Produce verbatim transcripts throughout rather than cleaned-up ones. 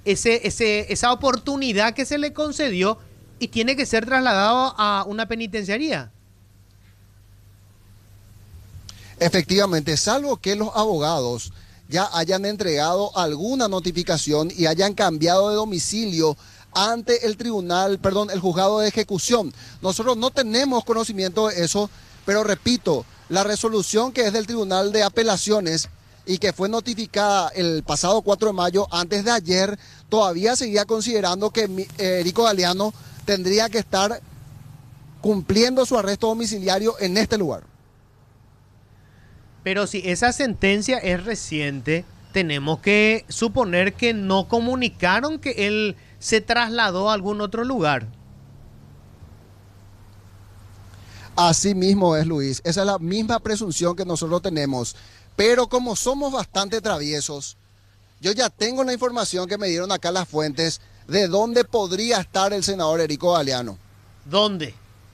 ese, ese, esa oportunidad que se le concedió y tiene que ser trasladado a una penitenciaría. Efectivamente, salvo que los abogados ya hayan entregado alguna notificación y hayan cambiado de domicilio ante el tribunal, perdón, el juzgado de ejecución. Nosotros no tenemos conocimiento de eso, pero repito, la resolución que es del Tribunal de Apelaciones y que fue notificada el pasado cuatro de mayo, antes de ayer, todavía seguía considerando que eh, Erico Galeano tendría que estar cumpliendo su arresto domiciliario en este lugar. Pero si esa sentencia es reciente, tenemos que suponer que no comunicaron que él se trasladó a algún otro lugar. Así mismo es, Luis. Esa es la misma presunción que nosotros tenemos. Pero como somos bastante traviesos, yo ya tengo la información que me dieron acá las fuentes de dónde podría estar el senador Erico Galeano. ¿Dónde?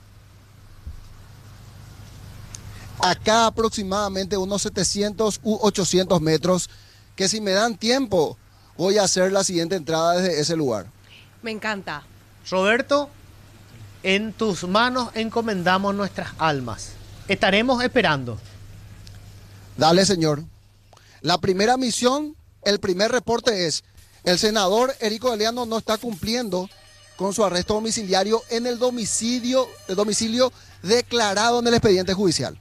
Acá aproximadamente unos setecientos u ochocientos metros, que si me dan tiempo voy a hacer la siguiente entrada desde ese lugar. Me encanta. Roberto, en tus manos encomendamos nuestras almas. Estaremos esperando. Dale, señor. La primera misión, el primer reporte es: el senador Erico Galeano no está cumpliendo con su arresto domiciliario en el domicilio, el domicilio declarado en el expediente judicial.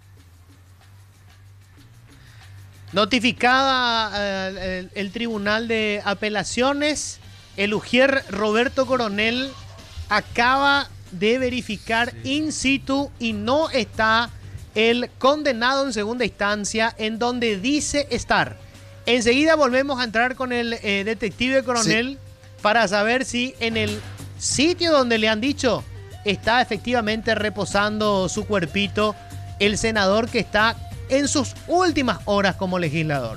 Notificada eh, el, el Tribunal de Apelaciones, el ujier Roberto Coronel acaba de verificar sí. in situ y no está el condenado en segunda instancia en donde dice estar. Enseguida volvemos a entrar con el eh, detective Coronel sí. para saber si en el sitio donde le han dicho está efectivamente reposando su cuerpito el senador que está en sus últimas horas como legislador.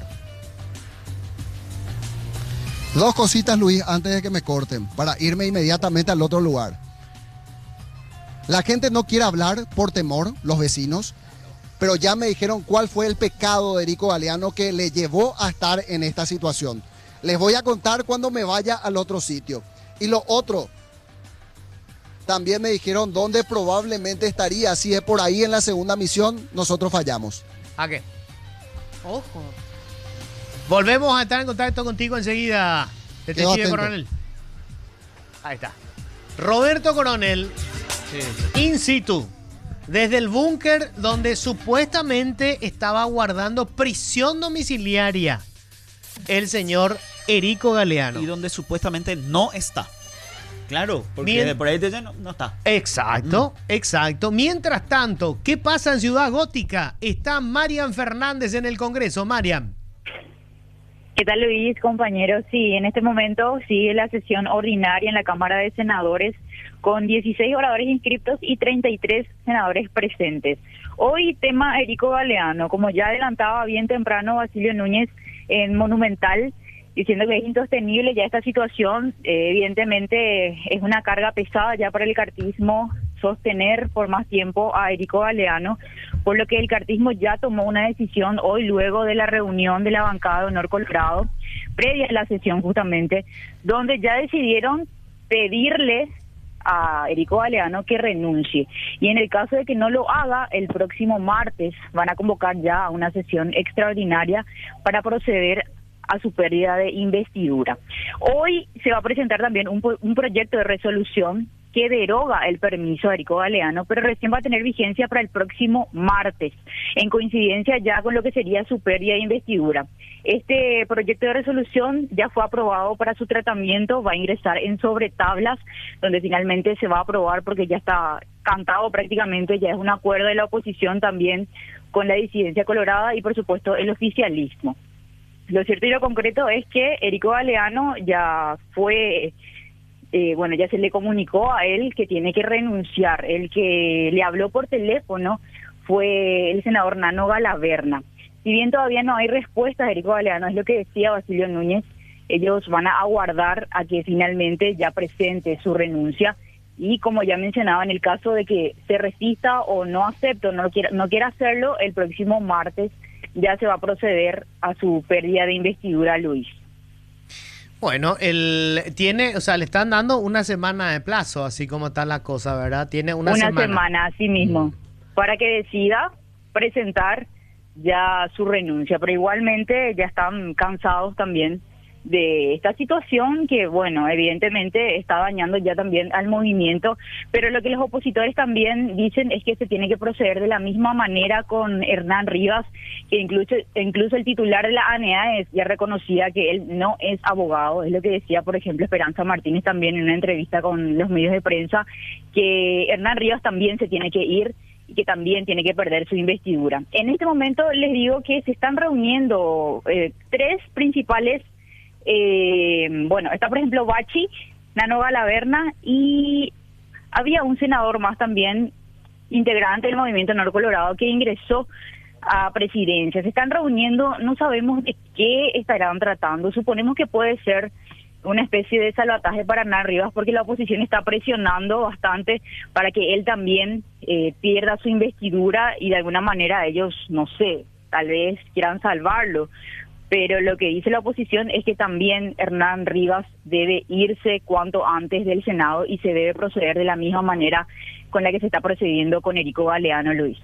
Dos cositas, Luis, antes de que me corten, para irme inmediatamente al otro lugar. La gente no quiere hablar por temor, los vecinos, pero ya me dijeron cuál fue el pecado de Erico Galeano que le llevó a estar en esta situación. Les voy a contar cuando me vaya al otro sitio. Y lo otro, también me dijeron dónde probablemente estaría. Si es por ahí en la segunda misión, nosotros fallamos. ¿A qué? Ojo. Volvemos a estar en contacto contigo enseguida, detective Coronel. Ahí está. Roberto Coronel, sí. in situ, desde el búnker donde supuestamente estaba guardando prisión domiciliaria el señor Erico Galeano. Y donde supuestamente no está. Claro, porque Bien. por ahí de no, no está. Exacto, mm. exacto. Mientras tanto, ¿qué pasa en Ciudad Gótica? Está Marian Fernández en el Congreso. Marian. ¿Qué tal, Luis, compañeros? Sí, en este momento sigue la sesión ordinaria en la Cámara de Senadores con dieciséis oradores inscriptos y treinta y tres senadores presentes. Hoy tema Erico Galeano, como ya adelantaba bien temprano Basilio Núñez en Monumental, diciendo que es insostenible ya esta situación. Eh, evidentemente es una carga pesada ya para el cartismo sostener por más tiempo a Erico Galeano, por lo que el cartismo ya tomó una decisión hoy luego de la reunión de la bancada de Honor Colorado, previa a la sesión justamente, donde ya decidieron pedirle a Erico Galeano que renuncie. Y en el caso de que no lo haga, el próximo martes van a convocar ya a una sesión extraordinaria para proceder a su pérdida de investidura. Hoy se va a presentar también un, un proyecto de resolución que deroga el permiso de Erico Galeano, pero recién va a tener vigencia para el próximo martes, en coincidencia ya con lo que sería su pérdida de investidura. Este proyecto de resolución ya fue aprobado para su tratamiento, va a ingresar en sobretablas, donde finalmente se va a aprobar porque ya está cantado prácticamente, ya es un acuerdo de la oposición también con la disidencia colorada y por supuesto el oficialismo. Lo cierto y lo concreto es que Erico Galeano ya fue, eh, bueno, ya se le comunicó a él que tiene que renunciar. El que le habló por teléfono fue el senador Nano Galaverna. Si bien todavía no hay respuesta de Erico Galeano, es lo que decía Basilio Núñez, ellos van a aguardar a que finalmente ya presente su renuncia. Y como ya mencionaba, en el caso de que se resista o no acepte o no quiera, no quiera hacerlo, el próximo martes ya se va a proceder a su pérdida de investidura, Luis. Bueno, él tiene, o sea, le están dando una semana de plazo, así como está la cosa, ¿verdad? Tiene una, Una semana. semana, así mismo, para que decida presentar ya su renuncia, pero igualmente ya están cansados también de esta situación que, bueno, evidentemente está dañando ya también al movimiento, pero lo que los opositores también dicen es que se tiene que proceder de la misma manera con Hernán Rivas, que incluso, incluso el titular de la A N A es, ya reconocía que él no es abogado, es lo que decía, por ejemplo, Esperanza Martínez también en una entrevista con los medios de prensa, que Hernán Rivas también se tiene que ir y que también tiene que perder su investidura. En este momento les digo que se están reuniendo eh, tres principales. Eh, bueno, está por ejemplo Bachi, Nano Galaverna y había un senador más también, integrante del Movimiento Nor Colorado, que ingresó a presidencia. Se están reuniendo, no sabemos de qué estarán tratando, suponemos que puede ser una especie de salvataje para Hernán Rivas, porque la oposición está presionando bastante para que él también eh, pierda su investidura y de alguna manera ellos, no sé, tal vez quieran salvarlo. Pero lo que dice la oposición es que también Hernán Rivas debe irse cuanto antes del Senado y se debe proceder de la misma manera con la que se está procediendo con Erico Galeano, Luis.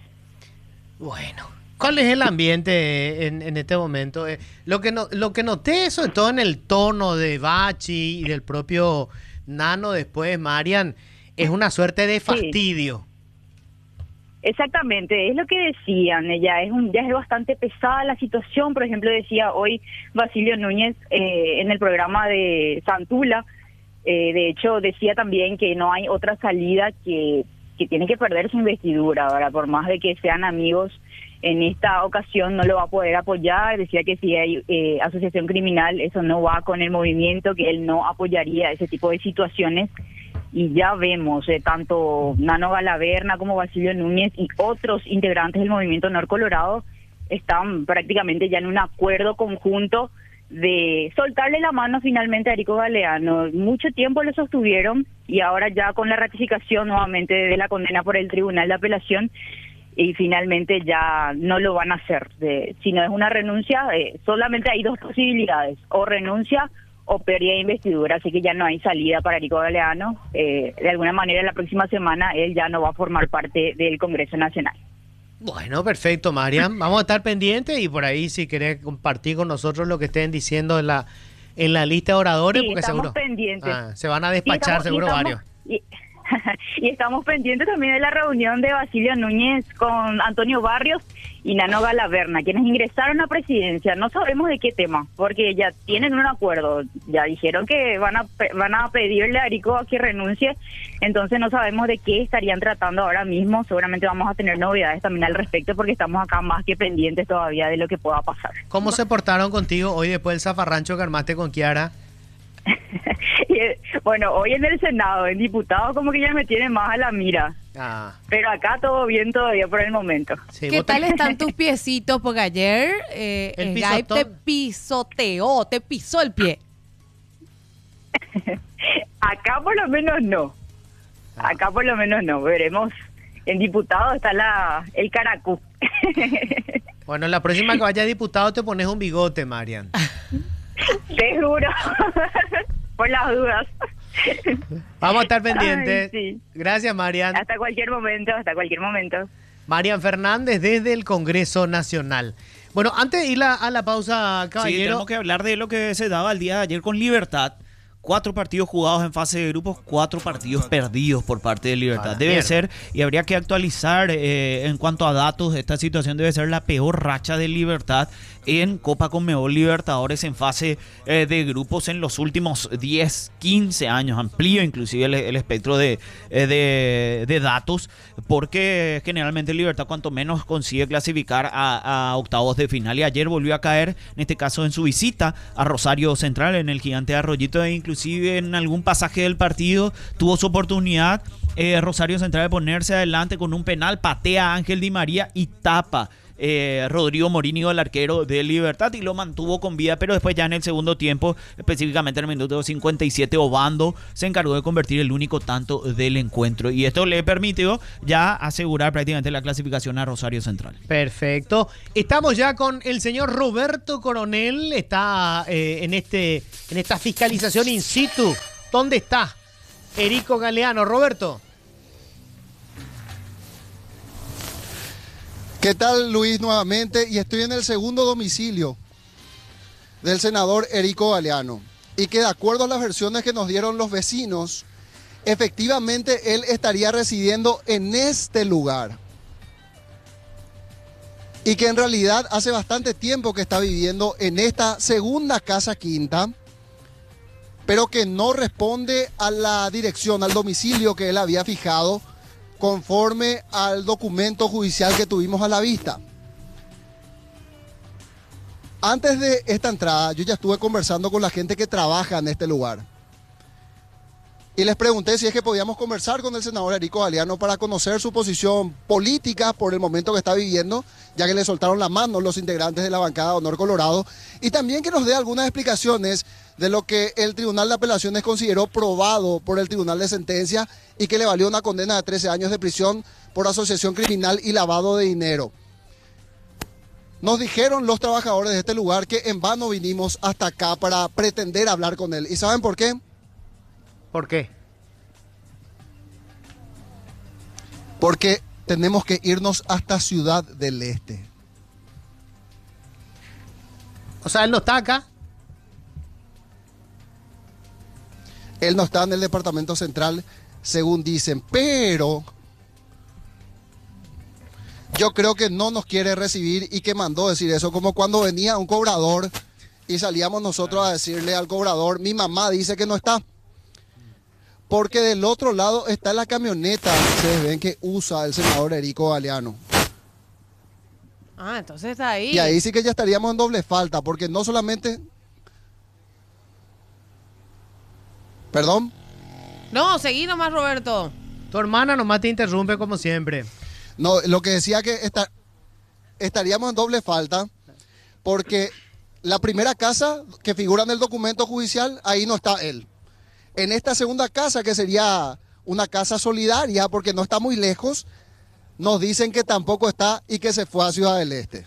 Bueno, ¿cuál es el ambiente en, en este momento? Eh, lo que no, lo que noté, sobre todo en el tono de Bachi y del propio Nano después, Marian, es una suerte de fastidio. Sí. Exactamente, es lo que decían, ella es un ya es bastante pesada la situación. Por ejemplo, decía hoy Basilio Núñez eh, en el programa de Santula, eh, de hecho decía también que no hay otra salida, que, que tiene que perder su investidura, ¿verdad? Por más de que sean amigos, en esta ocasión no lo va a poder apoyar. Decía que si hay eh, asociación criminal, eso no va con el movimiento, que él no apoyaría ese tipo de situaciones. Y ya vemos, eh, tanto Nano Galaverna como Basilio Núñez y otros integrantes del Movimiento Nor Colorado están prácticamente ya en un acuerdo conjunto de soltarle la mano finalmente a Erico Galeano. Mucho tiempo lo sostuvieron y ahora ya con la ratificación nuevamente de la condena por el Tribunal de Apelación, y finalmente ya no lo van a hacer. De, si no es una renuncia, eh, solamente hay dos posibilidades, o renuncia o pérdida de investidura, así que ya no hay salida para Erico Galeano. Eh, de alguna manera la próxima semana él ya no va a formar parte del Congreso Nacional. Bueno, perfecto, Marian. Vamos a estar pendientes y por ahí si querés compartir con nosotros lo que estén diciendo en la en la lista de oradores, sí, porque estamos seguro pendientes. Ah, se van a despachar, y estamos, seguro y estamos, varios. Y, y estamos pendientes también de la reunión de Basilio Núñez con Antonio Barrios y Nano Galaverna, quienes ingresaron a presidencia. No sabemos de qué tema, porque ya tienen un acuerdo, ya dijeron que van a van a pedirle a Erico a que renuncie, entonces no sabemos de qué estarían tratando ahora mismo. Seguramente vamos a tener novedades también al respecto, porque estamos acá más que pendientes todavía de lo que pueda pasar. ¿Cómo se portaron contigo hoy después del zafarrancho que armaste con Kiara? Y, bueno, hoy en el Senado, en diputados, como que ya me tienen más a la mira. Ah. Pero acá todo bien todavía por el momento. Sí, ¿Qué tal están tus piecitos? Porque ayer eh, El Skype te pisoteó, te pisó el pie. Acá por lo menos no. Acá por lo menos no. Veremos. En diputado está la el caracú. Bueno, la próxima que vaya a diputado te pones un bigote, Marian. Te juro. Por las dudas. Vamos a estar pendientes. Ay, sí. Gracias, Marian. Hasta cualquier momento, hasta cualquier momento. Marian Fernández desde el Congreso Nacional. Bueno, antes de ir a, a la pausa, caballero. Sí, tenemos que hablar de lo que se daba el día de ayer con Libertad. Cuatro partidos jugados en fase de grupos, cuatro partidos perdidos por parte de Libertad. Debe mierda. ser, y habría que actualizar eh, en cuanto a datos, esta situación debe ser la peor racha de Libertad en Copa Conmebol Libertadores en fase eh, de grupos en los últimos diez, quince años. Amplío inclusive el, el espectro de, eh, de, de datos, porque generalmente Libertad cuanto menos consigue clasificar a, a octavos de final. Y ayer volvió a caer, en este caso en su visita a Rosario Central, en el Gigante de Arroyito, e inclusive en algún pasaje del partido tuvo su oportunidad eh, Rosario Central de ponerse adelante con un penal, patea a Ángel Di María y tapa eh, Rodrigo Morínigo, el arquero de Libertad, y lo mantuvo con vida, pero después ya en el segundo tiempo, específicamente en el minuto cincuenta y siete, Obando se encargó de convertir el único tanto del encuentro, y esto le permitió ya asegurar prácticamente la clasificación a Rosario Central. Perfecto. Estamos ya con el señor Roberto Coronel, está eh, en, este, en esta fiscalización in situ. ¿Dónde está Erico Galeano? Roberto. ¿Qué tal, Luis, nuevamente? Y estoy en el segundo domicilio del senador Erico Galeano. Y que de acuerdo a las versiones que nos dieron los vecinos, efectivamente él estaría residiendo en este lugar. Y que en realidad hace bastante tiempo que está viviendo en esta segunda casa quinta, pero que no responde a la dirección, al domicilio que él había fijado, conforme al documento judicial que tuvimos a la vista. Antes de esta entrada, yo ya estuve conversando con la gente que trabaja en este lugar. Y les pregunté si es que podíamos conversar con el senador Erico Galeano para conocer su posición política por el momento que está viviendo, ya que le soltaron la mano los integrantes de la bancada Honor Colorado, y también que nos dé algunas explicaciones de lo que el Tribunal de Apelaciones consideró probado por el Tribunal de Sentencia y que le valió una condena de trece años de prisión por asociación criminal y lavado de dinero. Nos dijeron los trabajadores de este lugar que en vano vinimos hasta acá para pretender hablar con él. ¿Y saben por qué? ¿Por qué? Porque tenemos que irnos hasta Ciudad del Este. O sea, él no está acá. Él no está en el departamento central, según dicen, pero yo creo que no nos quiere recibir y que mandó decir eso, como cuando venía un cobrador y salíamos nosotros a decirle al cobrador, mi mamá dice que no está. Porque del otro lado está la camioneta, ustedes ven que usa el senador Erico Galeano. Ah, entonces está ahí. Y ahí sí que ya estaríamos en doble falta, porque no solamente... ¿Perdón? No, seguí nomás, Roberto. Tu hermana nomás te interrumpe como siempre. No, lo que decía que esta- estaríamos en doble falta, porque la primera casa que figura en el documento judicial, ahí no está él. En esta segunda casa, que sería una casa solidaria, porque no está muy lejos, nos dicen que tampoco está y que se fue a Ciudad del Este.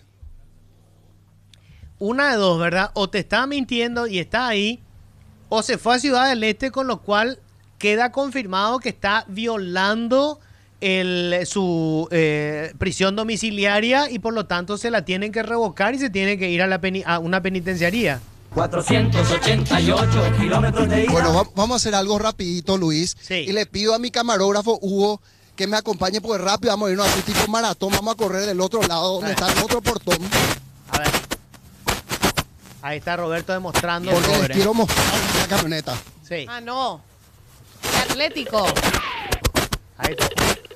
Una de dos, ¿verdad? O te está mintiendo y está ahí, o se fue a Ciudad del Este, con lo cual queda confirmado que está violando el, su eh, prisión domiciliaria y por lo tanto se la tienen que revocar y se tiene que ir a, la peni- a una penitenciaría. cuatrocientos ochenta y ocho kilómetros de ida. Bueno, va- vamos a hacer algo rapidito, Luis. Sí. Y le pido a mi camarógrafo, Hugo, que me acompañe, porque rápido vamos a irnos así tipo maratón, vamos a correr del otro lado, donde está el otro portón, A ver. Ahí está Roberto demostrando. porque les Pobre. quiero mostrar la camioneta. Sí, Ah, no. El Atlético. ahí está.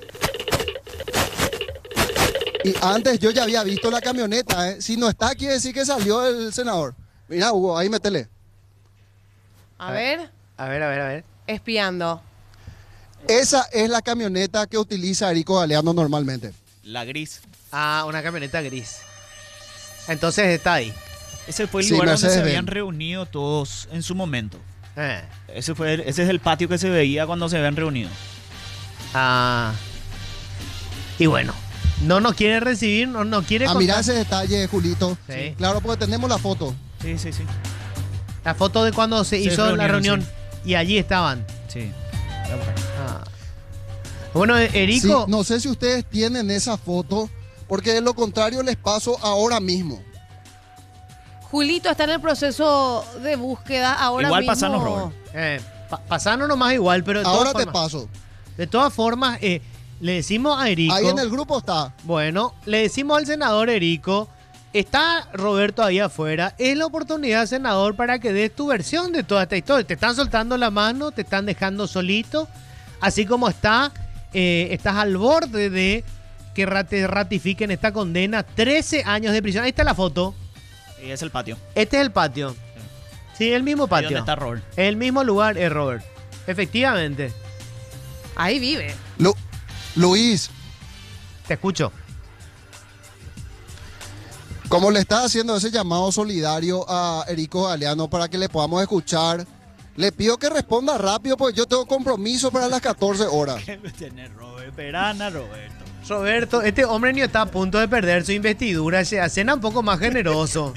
Y antes yo ya había visto la camioneta, ¿eh? Si no está, quiere decir que salió el senador. Mira, Hugo, ahí métele. A ver, A ver, a ver, a ver. espiando. Esa es la camioneta que utiliza Erico Galeano normalmente. La gris. Ah, una camioneta gris. Entonces está ahí. Ese fue el Sí, lugar donde Mercedes se Benz. habían reunido todos en su momento. Eh. Ese, fue el- ese es el patio que se veía cuando se habían reunido. Ah. Y bueno, no nos quiere recibir, no nos quiere Ah, contar. mirá ese detalle, Julito. Sí. Claro, porque tenemos la foto. Sí, sí, sí. La foto de cuando se, Se hizo la reunieron, reunión y allí estaban. Sí. Ah. Bueno, Sí, Erico, no sé si ustedes tienen esa foto, porque de lo contrario les paso ahora mismo. Julito está en el proceso de búsqueda ahora Igual mismo. pasanos, Robert. eh, pa- pasanos nomás igual, pero de Ahora todas te formas, paso. de todas formas eh, le decimos a Erico, Ahí en el grupo está. bueno, le decimos al senador Erico, está Roberto ahí afuera, es la oportunidad, senador, para que des tu versión de toda esta historia. Te están soltando la mano, te están dejando solito, así como está, eh, estás al borde de que ra- te ratifiquen esta condena, trece años de prisión. Ahí está la foto, Y es el patio. este es el patio. Sí, el mismo Ahí patio. donde está Robert. El mismo lugar es Robert. Efectivamente. Ahí vive. Lu- Luis, Te escucho. Como le está haciendo ese llamado solidario a Erico Galeano para que le podamos escuchar, le pido que responda rápido porque yo tengo compromiso para las catorce horas. ¿Qué me tiene Robert Perana, Roberto? Roberto, este hombre ni está a punto de perder su investidura, se hacen un poco más generoso.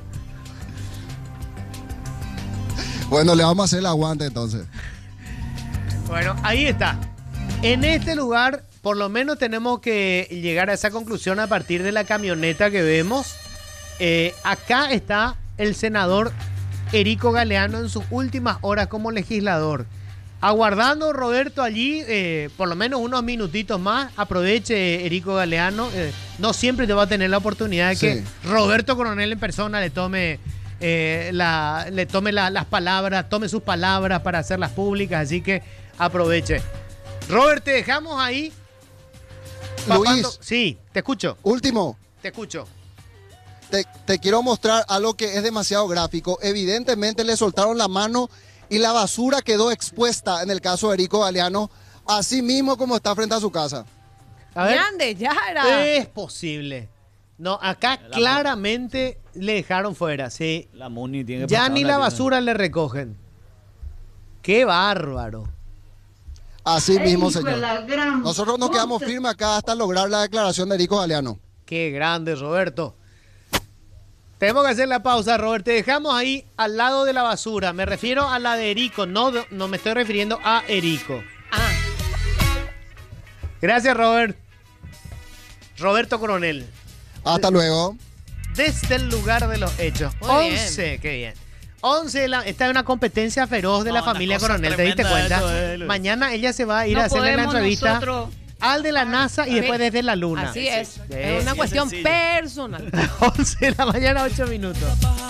Bueno, le vamos a hacer el aguante entonces. Bueno, ahí está. En este lugar, por lo menos tenemos que llegar a esa conclusión a partir de la camioneta que vemos. Eh, acá está el senador Erico Galeano en sus últimas horas como legislador. Aguardando, Roberto, allí eh, por lo menos unos minutitos más. Aproveche, Erico Galeano. Eh, no siempre te va a tener la oportunidad de que Sí. Roberto Coronel en persona le tome, eh, la, le tome la- las palabras, tome sus palabras para hacerlas públicas. Así que aproveche. Robert, te dejamos ahí. Luis. Papando- Sí, te escucho, Último, te escucho. te, te quiero mostrar algo que es demasiado gráfico. Evidentemente le soltaron la mano y la basura quedó expuesta en el caso de Erico Galeano, así mismo como está frente a su casa. A ver. Grande, ya era. Es posible. No, acá La claramente le dejaron fuera, sí. La Muni tiene que Ya pasar ni una la tienda. basura le recogen. Qué bárbaro. Así mismo, señor. Nosotros nos quedamos firmes acá hasta lograr la declaración de Erico Galeano. Qué grande, Roberto. Tenemos que hacer la pausa, Robert. Te dejamos ahí al lado de la basura. Me refiero a la de Erico, no, no me estoy refiriendo a Erico. Ah, Gracias, Robert. Roberto Coronel. Hasta luego. Desde el lugar de los hechos. Muy once, qué bien. once, de la- está en una competencia feroz de No, la una familia cosa Coronel, ¿te diste tremenda cuenta? eso, eh, Luis. Mañana ella se va a ir no a hacerle la podemos entrevista nosotros- al de la NASA y después desde la Luna. Así es. Sí, Es una sí, cuestión sencillo. personal. once de la mañana, ocho minutos.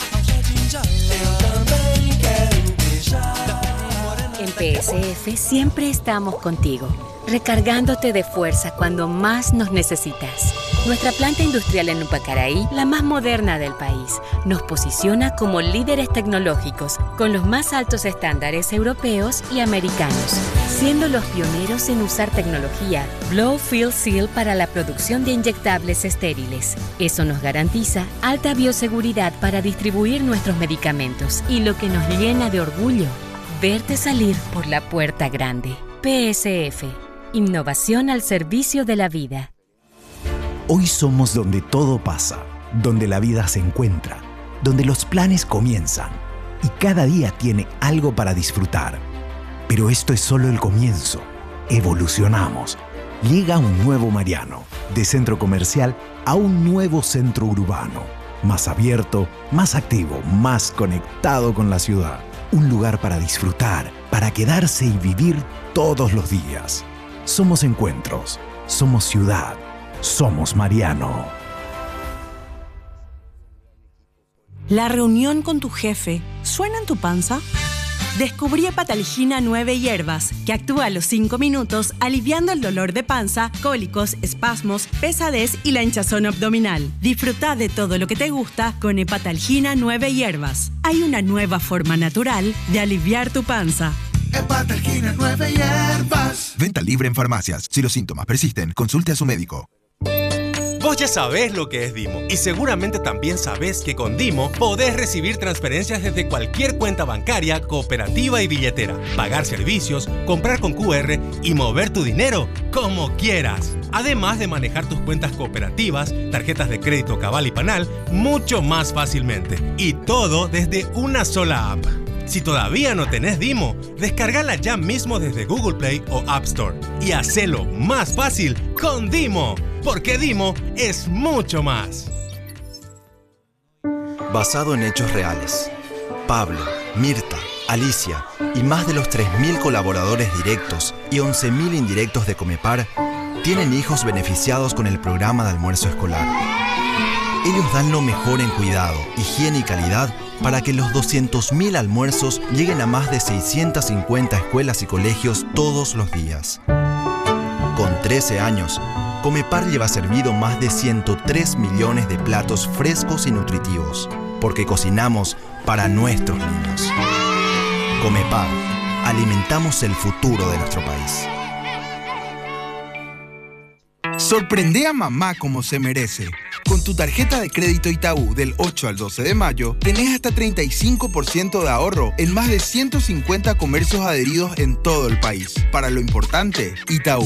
En P S F siempre estamos contigo, recargándote de fuerza cuando más nos necesitas. Nuestra planta industrial en Upacaraí, la más moderna del país, nos posiciona como líderes tecnológicos con los más altos estándares europeos y americanos, siendo los pioneros en usar tecnología Blow Fill Seal para la producción de inyectables estériles. Eso nos garantiza alta bioseguridad para distribuir nuestros medicamentos y lo que nos llena de orgullo, verte salir por la puerta grande. P S F, innovación al servicio de la vida. Hoy somos donde todo pasa, donde la vida se encuentra, donde los planes comienzan y cada día tiene algo para disfrutar. Pero esto es solo el comienzo. Evolucionamos. Llega un nuevo Mariano, de centro comercial a un nuevo centro urbano, más abierto, más activo, más conectado con la ciudad. Un lugar para disfrutar, para quedarse y vivir todos los días. Somos encuentros, somos ciudad, somos Mariano. ¿La reunión con tu jefe suena en tu panza? Descubrí Hepatalgina nueve hierbas, que actúa a los cinco minutos aliviando el dolor de panza, cólicos, espasmos, pesadez y la hinchazón abdominal. Disfruta de todo lo que te gusta con Hepatalgina nueve hierbas. Hay una nueva forma natural de aliviar tu panza. Hepatalgina nueve hierbas. Venta libre en farmacias. Si los síntomas persisten, consulte a su médico. Vos ya sabés lo que es Dimo y seguramente también sabés que con Dimo podés recibir transferencias desde cualquier cuenta bancaria, cooperativa y billetera, pagar servicios, comprar con Q R y mover tu dinero como quieras. Además de manejar tus cuentas cooperativas, tarjetas de crédito Cabal y Panal mucho más fácilmente. Y todo desde una sola app. Si todavía no tenés Dimo, descargala ya mismo desde Google Play o App Store y hacelo más fácil con Dimo, porque Dimo es mucho más. Basado en hechos reales, Pablo, Mirta, Alicia y más de los tres mil colaboradores directos y once mil indirectos de Comepar tienen hijos beneficiados con el programa de almuerzo escolar. Ellos dan lo mejor en cuidado, higiene y calidad para que los doscientos mil almuerzos lleguen a más de seiscientas cincuenta escuelas y colegios todos los días. Con trece años, Comepar lleva servido más de ciento tres millones de platos frescos y nutritivos, porque cocinamos para nuestros niños. Comepar, alimentamos el futuro de nuestro país. Sorprende a mamá como se merece. Con tu tarjeta de crédito Itaú del ocho al doce de mayo, tenés hasta treinta y cinco por ciento de ahorro en más de ciento cincuenta comercios adheridos en todo el país. Para lo importante, Itaú.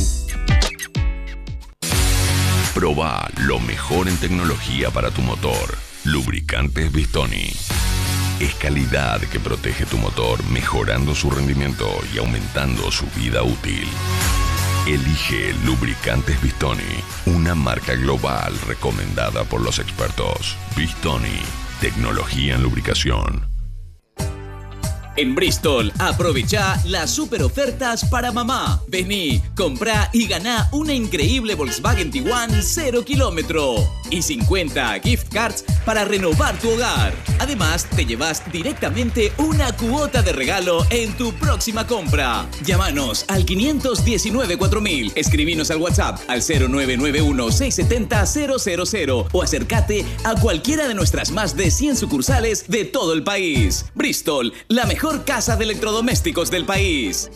Proba lo mejor en tecnología para tu motor. Lubricantes Bistoni. Es calidad que protege tu motor, mejorando su rendimiento y aumentando su vida útil. Elige Lubricantes Bistoni, una marca global recomendada por los expertos. Bistoni, tecnología en lubricación. En Bristol, aprovecha las super ofertas para mamá. Vení, comprá y ganá una increíble Volkswagen Tiguan cero kilómetro y cincuenta gift cards para renovar tu hogar. Además, te llevas directamente una cuota de regalo en tu próxima compra. Llámanos al quinientos diecinueve cuatro mil, escribinos al WhatsApp al cero nueve nueve uno seis siete cero cero cero cero o acércate a cualquiera de nuestras más de cien sucursales de todo el país. Bristol, la mejor casa de electrodomésticos del país.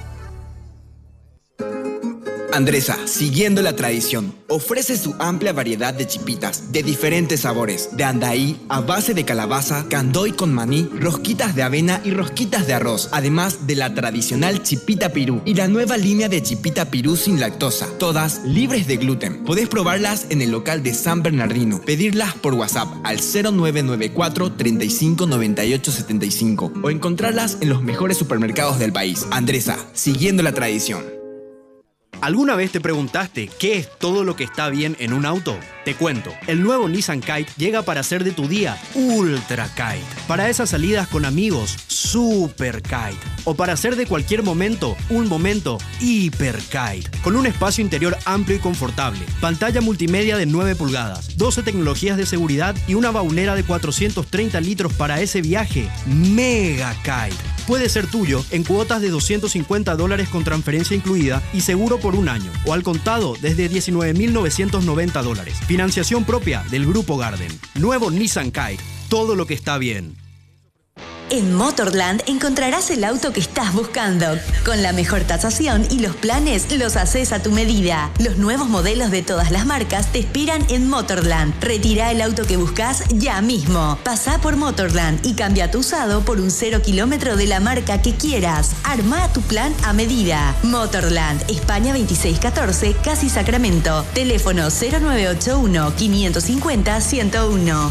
Andresa, siguiendo la tradición, ofrece su amplia variedad de chipitas de diferentes sabores, de andaí a base de calabaza, candoy con maní, rosquitas de avena y rosquitas de arroz, además de la tradicional chipita pirú y la nueva línea de chipita pirú sin lactosa, todas libres de gluten. Podés probarlas en el local de San Bernardino, pedirlas por WhatsApp al cero nueve nueve cuatro, treinta y cinco, noventa y ocho, setenta y cinco o encontrarlas en los mejores supermercados del país. Andresa, siguiendo la tradición. ¿Alguna vez te preguntaste qué es todo lo que está bien en un auto? Te cuento, el nuevo Nissan Kite llega para hacer de tu día Ultra Kite. Para esas salidas con amigos, Super Kite. O para hacer de cualquier momento, un momento Hiper Kite. Con un espacio interior amplio y confortable, pantalla multimedia de nueve pulgadas, doce tecnologías de seguridad y una baulera de cuatrocientos treinta litros para ese viaje Mega Kite. Puede ser tuyo en cuotas de doscientos cincuenta dólares con transferencia incluida y seguro por un año, o al contado desde diecinueve mil novecientos noventa dólares. Financiación propia del Grupo Garden. Nuevo Nissan Kite. Todo lo que está bien. En Motorland encontrarás el auto que estás buscando. Con la mejor tasación y los planes los haces a tu medida. Los nuevos modelos de todas las marcas te esperan en Motorland. Retira el auto que buscas ya mismo. Pasá por Motorland y cambia tu usado por un cero kilómetro de la marca que quieras. Arma tu plan a medida. Motorland, España veintiséis catorce, Casi Sacramento. Teléfono cero nueve ocho uno, cinco cinco cero, uno cero uno.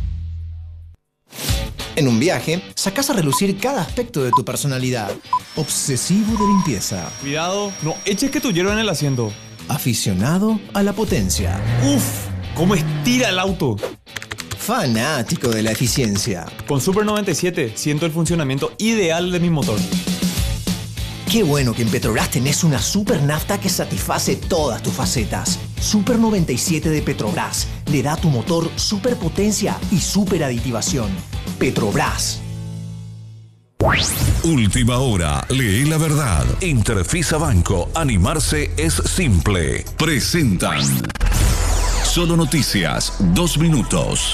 En un viaje, sacás a relucir cada aspecto de tu personalidad. Obsesivo de limpieza. Cuidado, no eches que tu hierro en el asiento. Aficionado a la potencia. ¡Uf! ¿Cómo estira el auto? Fanático de la eficiencia. Con Super noventa y siete siento el funcionamiento ideal de mi motor. Qué bueno que en Petrobras tenés una super nafta que satisface todas tus facetas. Super noventa y siete de Petrobras le da a tu motor super potencia y super aditivación. Petrobras. Última hora, lee la verdad. Interfisa Banco, animarse es simple. Presentan Solo Noticias, dos minutos.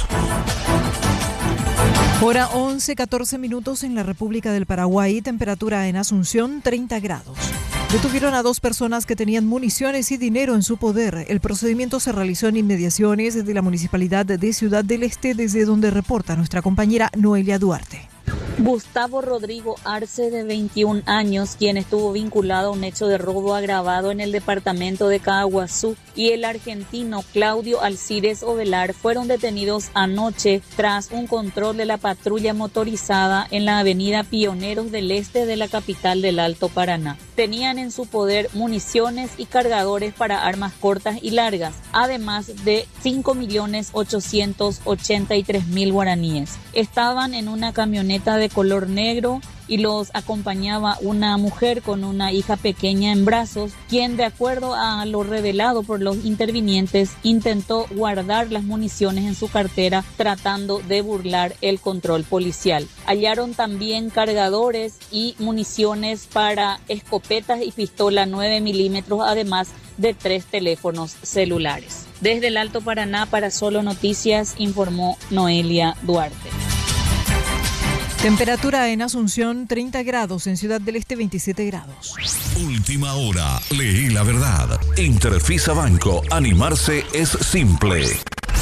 Hora once, catorce minutos en la República del Paraguay, temperatura en Asunción treinta grados. Detuvieron a dos personas que tenían municiones y dinero en su poder. El procedimiento se realizó en inmediaciones de la Municipalidad de Ciudad del Este, desde donde reporta nuestra compañera Noelia Duarte. Gustavo Rodrigo Arce, de veintiún años, quien estuvo vinculado a un hecho de robo agravado en el departamento de Caguazú, y el argentino Claudio Alcides Ovelar fueron detenidos anoche tras un control de la patrulla motorizada en la avenida Pioneros del Este de la capital del Alto Paraná. Tenían en su poder municiones y cargadores para armas cortas y largas, además de cinco millones ochocientos ochenta y tres mil guaraníes. Estaban en una camioneta de color negro y los acompañaba una mujer con una hija pequeña en brazos, quien, de acuerdo a lo revelado por los intervinientes, intentó guardar las municiones en su cartera tratando de burlar el control policial. Hallaron también cargadores y municiones para escopetas y pistola nueve milímetros, además de tres teléfonos celulares. Desde el Alto Paraná, para Solo Noticias, informó Noelia Duarte. Temperatura en Asunción treinta grados, en Ciudad del Este veintisiete grados. Última hora, lee la verdad. Interfisa Banco, animarse es simple.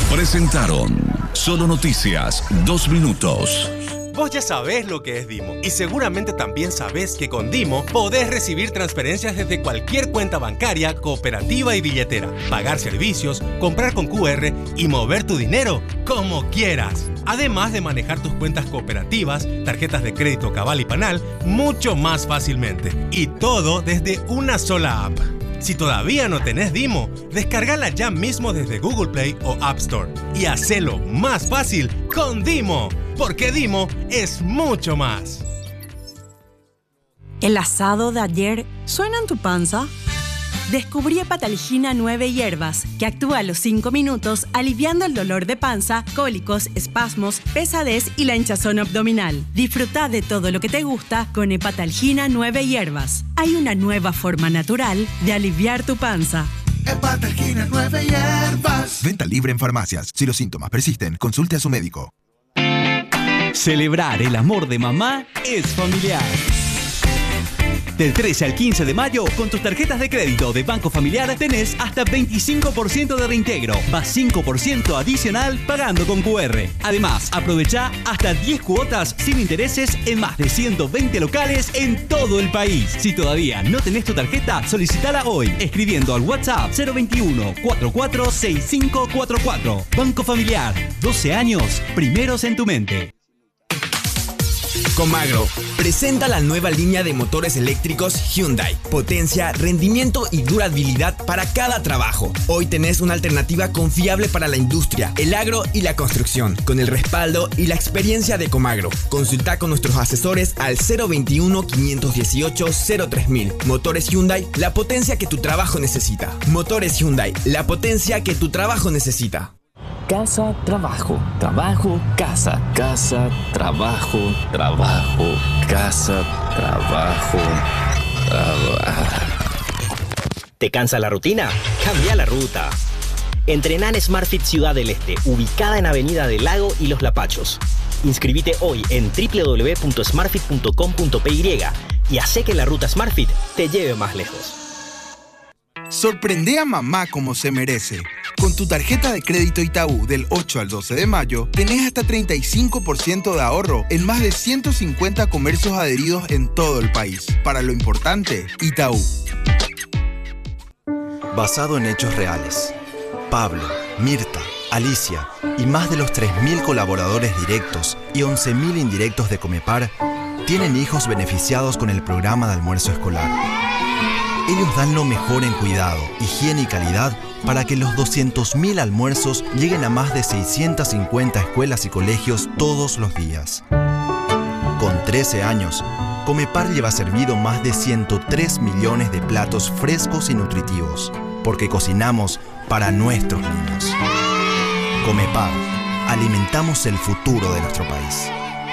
Presentaron Solo Noticias, dos minutos. Vos ya sabés lo que es Dimo y seguramente también sabés que con Dimo podés recibir transferencias desde cualquier cuenta bancaria, cooperativa y billetera, pagar servicios, comprar con Q R y mover tu dinero como quieras. Además de manejar tus cuentas cooperativas, tarjetas de crédito Cabal y Panal mucho más fácilmente. Y todo desde una sola app. Si todavía no tenés Dimo, descargala ya mismo desde Google Play o App Store y hacelo más fácil con Dimo, porque Dimo es mucho más. ¿El asado de ayer suena en tu panza? Descubrí Hepataligina nueve hierbas, que actúa a los cinco minutos aliviando el dolor de panza, cólicos, espasmos, pesadez y la hinchazón abdominal. Disfruta de todo lo que te gusta con Hepataligina nueve hierbas. Hay una nueva forma natural de aliviar tu panza. Hepataligina nueve hierbas. Venta libre en farmacias. Si los síntomas persisten, consulte a su médico. Celebrar el amor de mamá es familiar. Del trece al quince de mayo, con tus tarjetas de crédito de Banco Familiar tenés hasta veinticinco por ciento de reintegro, más cinco por ciento adicional pagando con Q R. Además, aprovecha hasta diez cuotas sin intereses en más de ciento veinte locales en todo el país. Si todavía no tenés tu tarjeta, solicitala hoy, escribiendo al WhatsApp cero veintiuno, cuarenta y cuatro, sesenta y cinco cuarenta y cuatro. Banco Familiar, doce años, primeros en tu mente. Comagro presenta la nueva línea de motores eléctricos Hyundai. Potencia, rendimiento y durabilidad para cada trabajo. Hoy tenés una alternativa confiable para la industria, el agro y la construcción, con el respaldo y la experiencia de Comagro. Consulta con nuestros asesores al cero veintiuno, quinientos dieciocho, cero tres mil. Motores Hyundai, la potencia que tu trabajo necesita. Motores Hyundai, la potencia que tu trabajo necesita. Casa, trabajo, trabajo, casa, casa, trabajo, trabajo, casa, trabajo, trabajo. ¿Te cansa la rutina? Cambia la ruta. Entrená en SmartFit Ciudad del Este, ubicada en Avenida del Lago y Los Lapachos. Inscribite hoy en doble u doble u doble u punto smartfit punto com punto p y y hace que la ruta SmartFit te lleve más lejos. Sorprende a mamá como se merece. Con tu tarjeta de crédito Itaú del ocho al doce de mayo, tenés hasta treinta y cinco por ciento de ahorro en más de ciento cincuenta comercios adheridos en todo el país. Para lo importante, Itaú. Basado en hechos reales, Pablo, Mirta, Alicia y más de los tres mil colaboradores directos y once mil indirectos de Comepar tienen hijos beneficiados con el programa de almuerzo escolar. Ellos dan lo mejor en cuidado, higiene y calidad para que los doscientos mil almuerzos lleguen a más de seiscientas cincuenta escuelas y colegios todos los días. Con trece años, Comepar lleva servido más de ciento tres millones de platos frescos y nutritivos, porque cocinamos para nuestros niños. Comepar, alimentamos el futuro de nuestro país.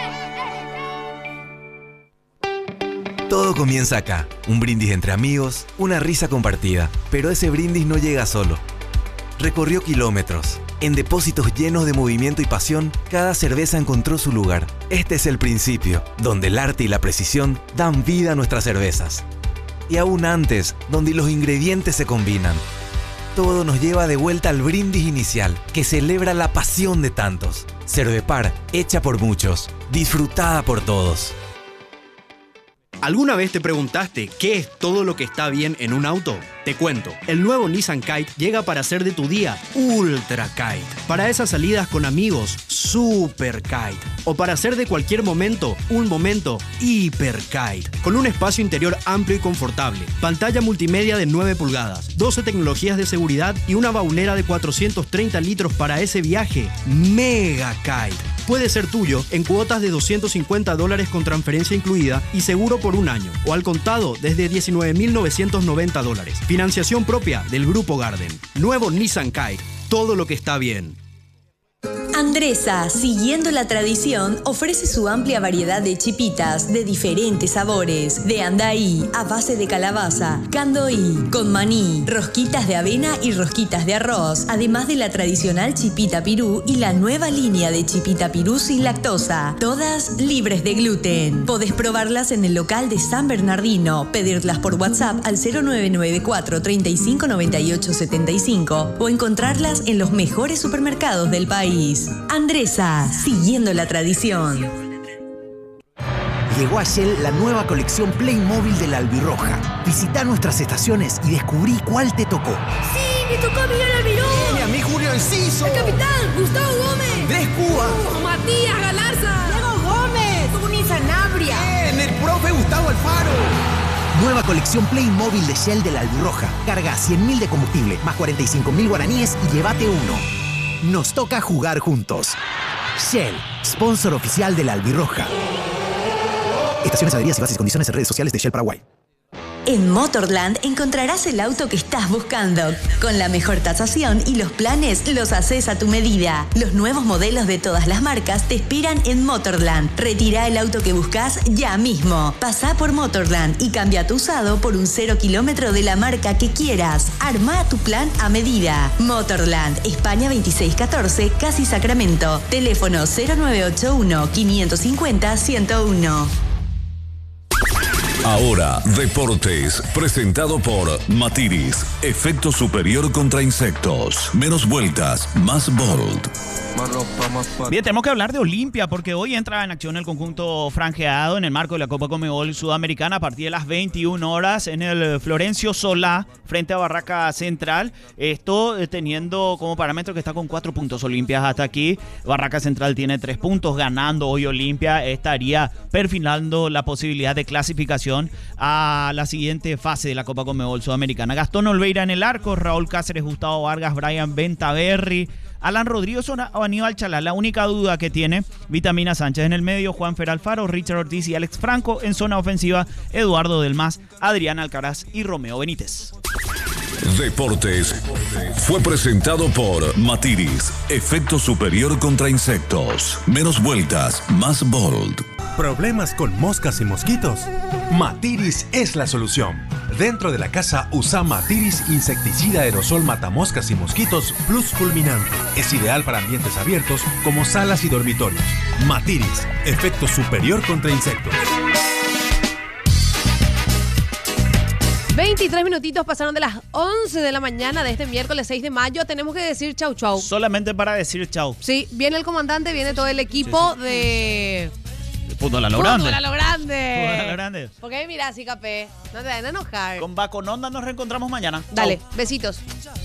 Todo comienza acá, un brindis entre amigos, una risa compartida, pero ese brindis no llega solo. Recorrió kilómetros. En depósitos llenos de movimiento y pasión, cada cerveza encontró su lugar. Este es el principio, donde el arte y la precisión dan vida a nuestras cervezas. Y aún antes, donde los ingredientes se combinan. Todo nos lleva de vuelta al brindis inicial, que celebra la pasión de tantos. Cervepar, hecha por muchos, disfrutada por todos. ¿Alguna vez te preguntaste qué es todo lo que está bien en un auto? Te cuento, el nuevo Nissan Kite llega para hacer de tu día Ultra Kite. Para esas salidas con amigos, Super Kite. O para hacer de cualquier momento, un momento Hiper Kite. Con un espacio interior amplio y confortable, pantalla multimedia de nueve pulgadas, doce tecnologías de seguridad y una baulera de cuatrocientos treinta litros para ese viaje Mega Kite. Puede ser tuyo en cuotas de doscientos cincuenta dólares con transferencia incluida y seguro por un año, o al contado desde diecinueve mil novecientos noventa dólares. Financiación propia del Grupo Garden. Nuevo Nissan Kite. Todo lo que está bien. Andresa, siguiendo la tradición, ofrece su amplia variedad de chipitas de diferentes sabores. De andaí, a base de calabaza, candoí, con maní, rosquitas de avena y rosquitas de arroz. Además de la tradicional chipita pirú y la nueva línea de chipita pirú sin lactosa. Todas libres de gluten. Podés probarlas en el local de San Bernardino. Pedirlas por WhatsApp al cero nueve nueve cuatro, treinta y cinco, noventa y ocho, setenta y cinco o encontrarlas en los mejores supermercados del país. Andresa, siguiendo la tradición. Llegó a Shell la nueva colección Playmobil de la Albirroja. Visita nuestras estaciones y descubrí cuál te tocó. ¡Sí! ¡Me tocó Miguel Almirón! ¡Y a mí Julio Enciso! ¡El capitán Gustavo Gómez! ¡Andrés Cuba! Uh, ¡Matías Galarza! ¡Diego Gómez! ¡Tuni Sanabria! ¡Bien! ¡El profe Gustavo Alfaro! Nueva colección Playmobil de Shell de la Albirroja. Carga cien mil de combustible, más cuarenta y cinco mil guaraníes y llévate uno. Nos toca jugar juntos. Shell, sponsor oficial de la Albirroja. Estaciones, adheridas y bases y condiciones en redes sociales de Shell Paraguay. En Motorland encontrarás el auto que estás buscando. Con la mejor tasación y los planes los haces a tu medida. Los nuevos modelos de todas las marcas te esperan en Motorland. Retira el auto que buscas ya mismo. Pasá por Motorland y cambia tu usado por un cero kilómetro de la marca que quieras. Arma tu plan a medida. Motorland, España veintiséis catorce, Casi Sacramento. Teléfono cero nueve ocho uno, cinco cinco cero, uno cero uno. Ahora, Deportes, presentado por Matiris, efecto superior contra insectos. Menos vueltas, más bold. Bien, tenemos que hablar de Olimpia porque hoy entra en acción el conjunto franjeado en el marco de la Copa Conmebol Sudamericana a partir de las veintiuna horas en el Florencio Solá frente a Barraca Central. Esto teniendo como parámetro que está con cuatro puntos Olimpia hasta aquí. Barraca Central tiene tres puntos. Ganando hoy Olimpia estaría perfilando la posibilidad de clasificación a la siguiente fase de la Copa Conmebol Sudamericana. Gastón Olveira en el arco, Raúl Cáceres, Gustavo Vargas, Brian Bentaberri, Alan Rodríguez o Aníbal Chalá. La única duda que tiene Vitamina Sánchez en el medio, Juan Fer Alfaro, Richard Ortiz y Alex Franco. En zona ofensiva, Eduardo Del Mas, Adrián Alcaraz y Romeo Benítez. Deportes fue presentado por Matiris, efecto superior contra insectos. Menos vueltas, más bold. ¿Problemas con moscas y mosquitos? Matiris es la solución. Dentro de la casa usa Matiris insecticida aerosol matamoscas y mosquitos plus fulminante. Es ideal para ambientes abiertos como salas y dormitorios. Matiris, efecto superior contra insectos. veintitrés minutitos pasaron de las once de la mañana de este miércoles seis de mayo. Tenemos que decir chau chau. Solamente para decir chau. Sí, viene el comandante, viene todo el equipo sí, sí. de... Fútbol a lo grande. Fútbol a lo grande. Fútbol a lo grande. Porque mira, así capé. No te vayan a enojar. Con Bacononda nos reencontramos mañana. Dale, chau. Besitos.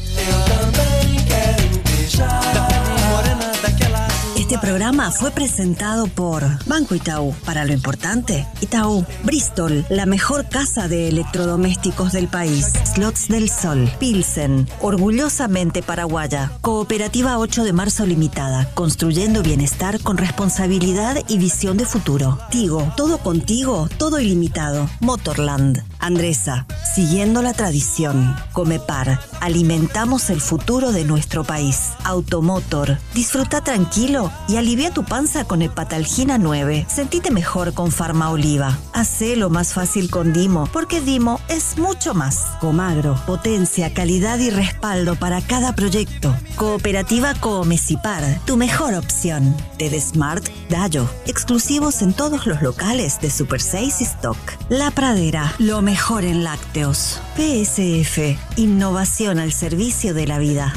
Este programa fue presentado por Banco Itaú. Para lo importante, Itaú. Bristol, la mejor casa de electrodomésticos del país. Slots del Sol. Pilsen, orgullosamente paraguaya. Cooperativa ocho de marzo Limitada. Construyendo bienestar con responsabilidad y visión de futuro. Tigo, todo contigo, todo ilimitado. Motorland. Andresa, siguiendo la tradición. Comepar, alimentamos el futuro de nuestro país. Automotor, disfruta tranquilo y alivia tu panza con Hepatalgina nueve. Sentite mejor con Farma Oliva. Hacelo más fácil con Dimo, porque Dimo es mucho más. Comagro, potencia, calidad y respaldo para cada proyecto. Cooperativa Coomecipar, tu mejor opción. T D Smart, Dayo, exclusivos en todos los locales de Super seis y Stock. La Pradera, lo mejor en lácteos. P S F, innovación al servicio de la vida.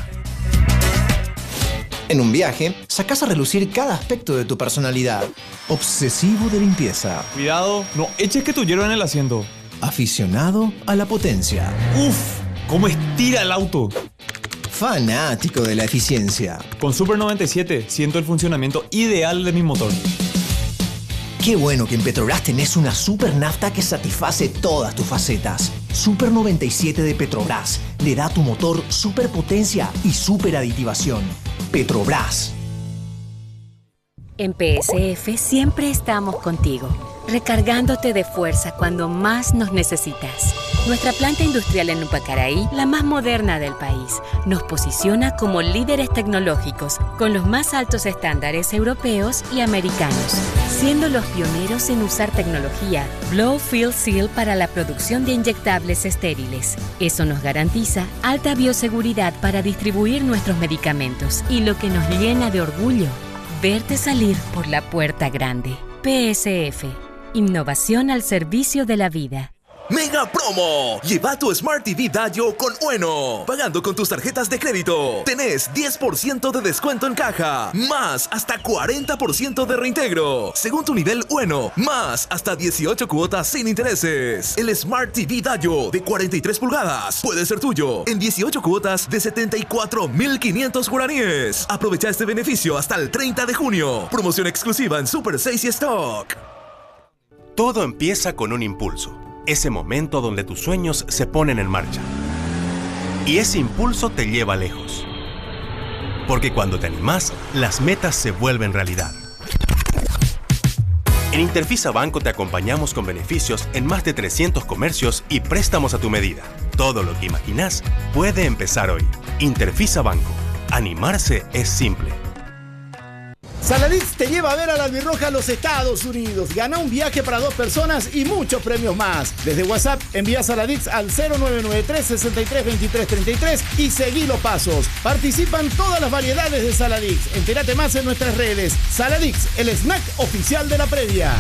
En un viaje, sacás a relucir cada aspecto de tu personalidad. Obsesivo de limpieza. Cuidado, no eches que tu hierba en el asiento. Aficionado a la potencia. Uf, cómo estira el auto. Fanático de la eficiencia. Con Super noventa y siete siento el funcionamiento ideal de mi motor. Qué bueno que en Petrobras tenés una super nafta que satisface todas tus facetas. Super noventa y siete de Petrobras le da a tu motor super potencia y super aditivación. Petrobras. En P S F siempre estamos contigo, recargándote de fuerza cuando más nos necesitas. Nuestra planta industrial en Upacaraí, la más moderna del país, nos posiciona como líderes tecnológicos con los más altos estándares europeos y americanos, siendo los pioneros en usar tecnología Blow Fill Seal para la producción de inyectables estériles. Eso nos garantiza alta bioseguridad para distribuir nuestros medicamentos y lo que nos llena de orgullo, verte salir por la puerta grande. P S F. Innovación al servicio de la vida. ¡Mega promo! Lleva tu Smart T V Dayo con Ueno. Pagando con tus tarjetas de crédito, tenés diez por ciento de descuento en caja, más hasta cuarenta por ciento de reintegro. Según tu nivel Ueno, más hasta dieciocho cuotas sin intereses. El Smart T V Dayo de cuarenta y tres pulgadas puede ser tuyo en dieciocho cuotas de setenta y cuatro mil quinientos guaraníes. Aprovecha este beneficio hasta el treinta de junio. Promoción exclusiva en Super seis y Stock. Todo empieza con un impulso. Ese momento donde tus sueños se ponen en marcha. Y ese impulso te lleva lejos. Porque cuando te animás, las metas se vuelven realidad. En Interfisa Banco te acompañamos con beneficios en más de trescientos comercios y préstamos a tu medida. Todo lo que imaginás puede empezar hoy. Interfisa Banco. Animarse es simple. Saladix te lleva a ver a la albirroja a los Estados Unidos. Gana un viaje para dos personas y muchos premios más. Desde WhatsApp envía Saladix al cero nueve nueve tres, sesenta y tres, veintitrés, treinta y tres y seguí los pasos. Participan todas las variedades de Saladix. Entérate más en nuestras redes. Saladix, el snack oficial de la previa.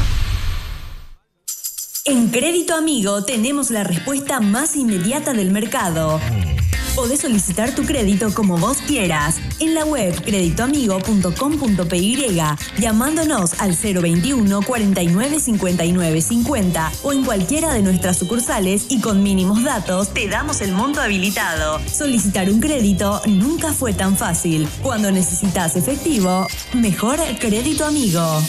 En Crédito Amigo tenemos la respuesta más inmediata del mercado. Podés solicitar tu crédito como vos quieras en la web crédito amigo punto com punto p y, llamándonos al cero veintiuno, cuarenta y nueve, cincuenta y nueve, cincuenta o en cualquiera de nuestras sucursales y con mínimos datos te damos el monto habilitado. Solicitar un crédito nunca fue tan fácil. Cuando necesitas efectivo, mejor Crédito Amigo.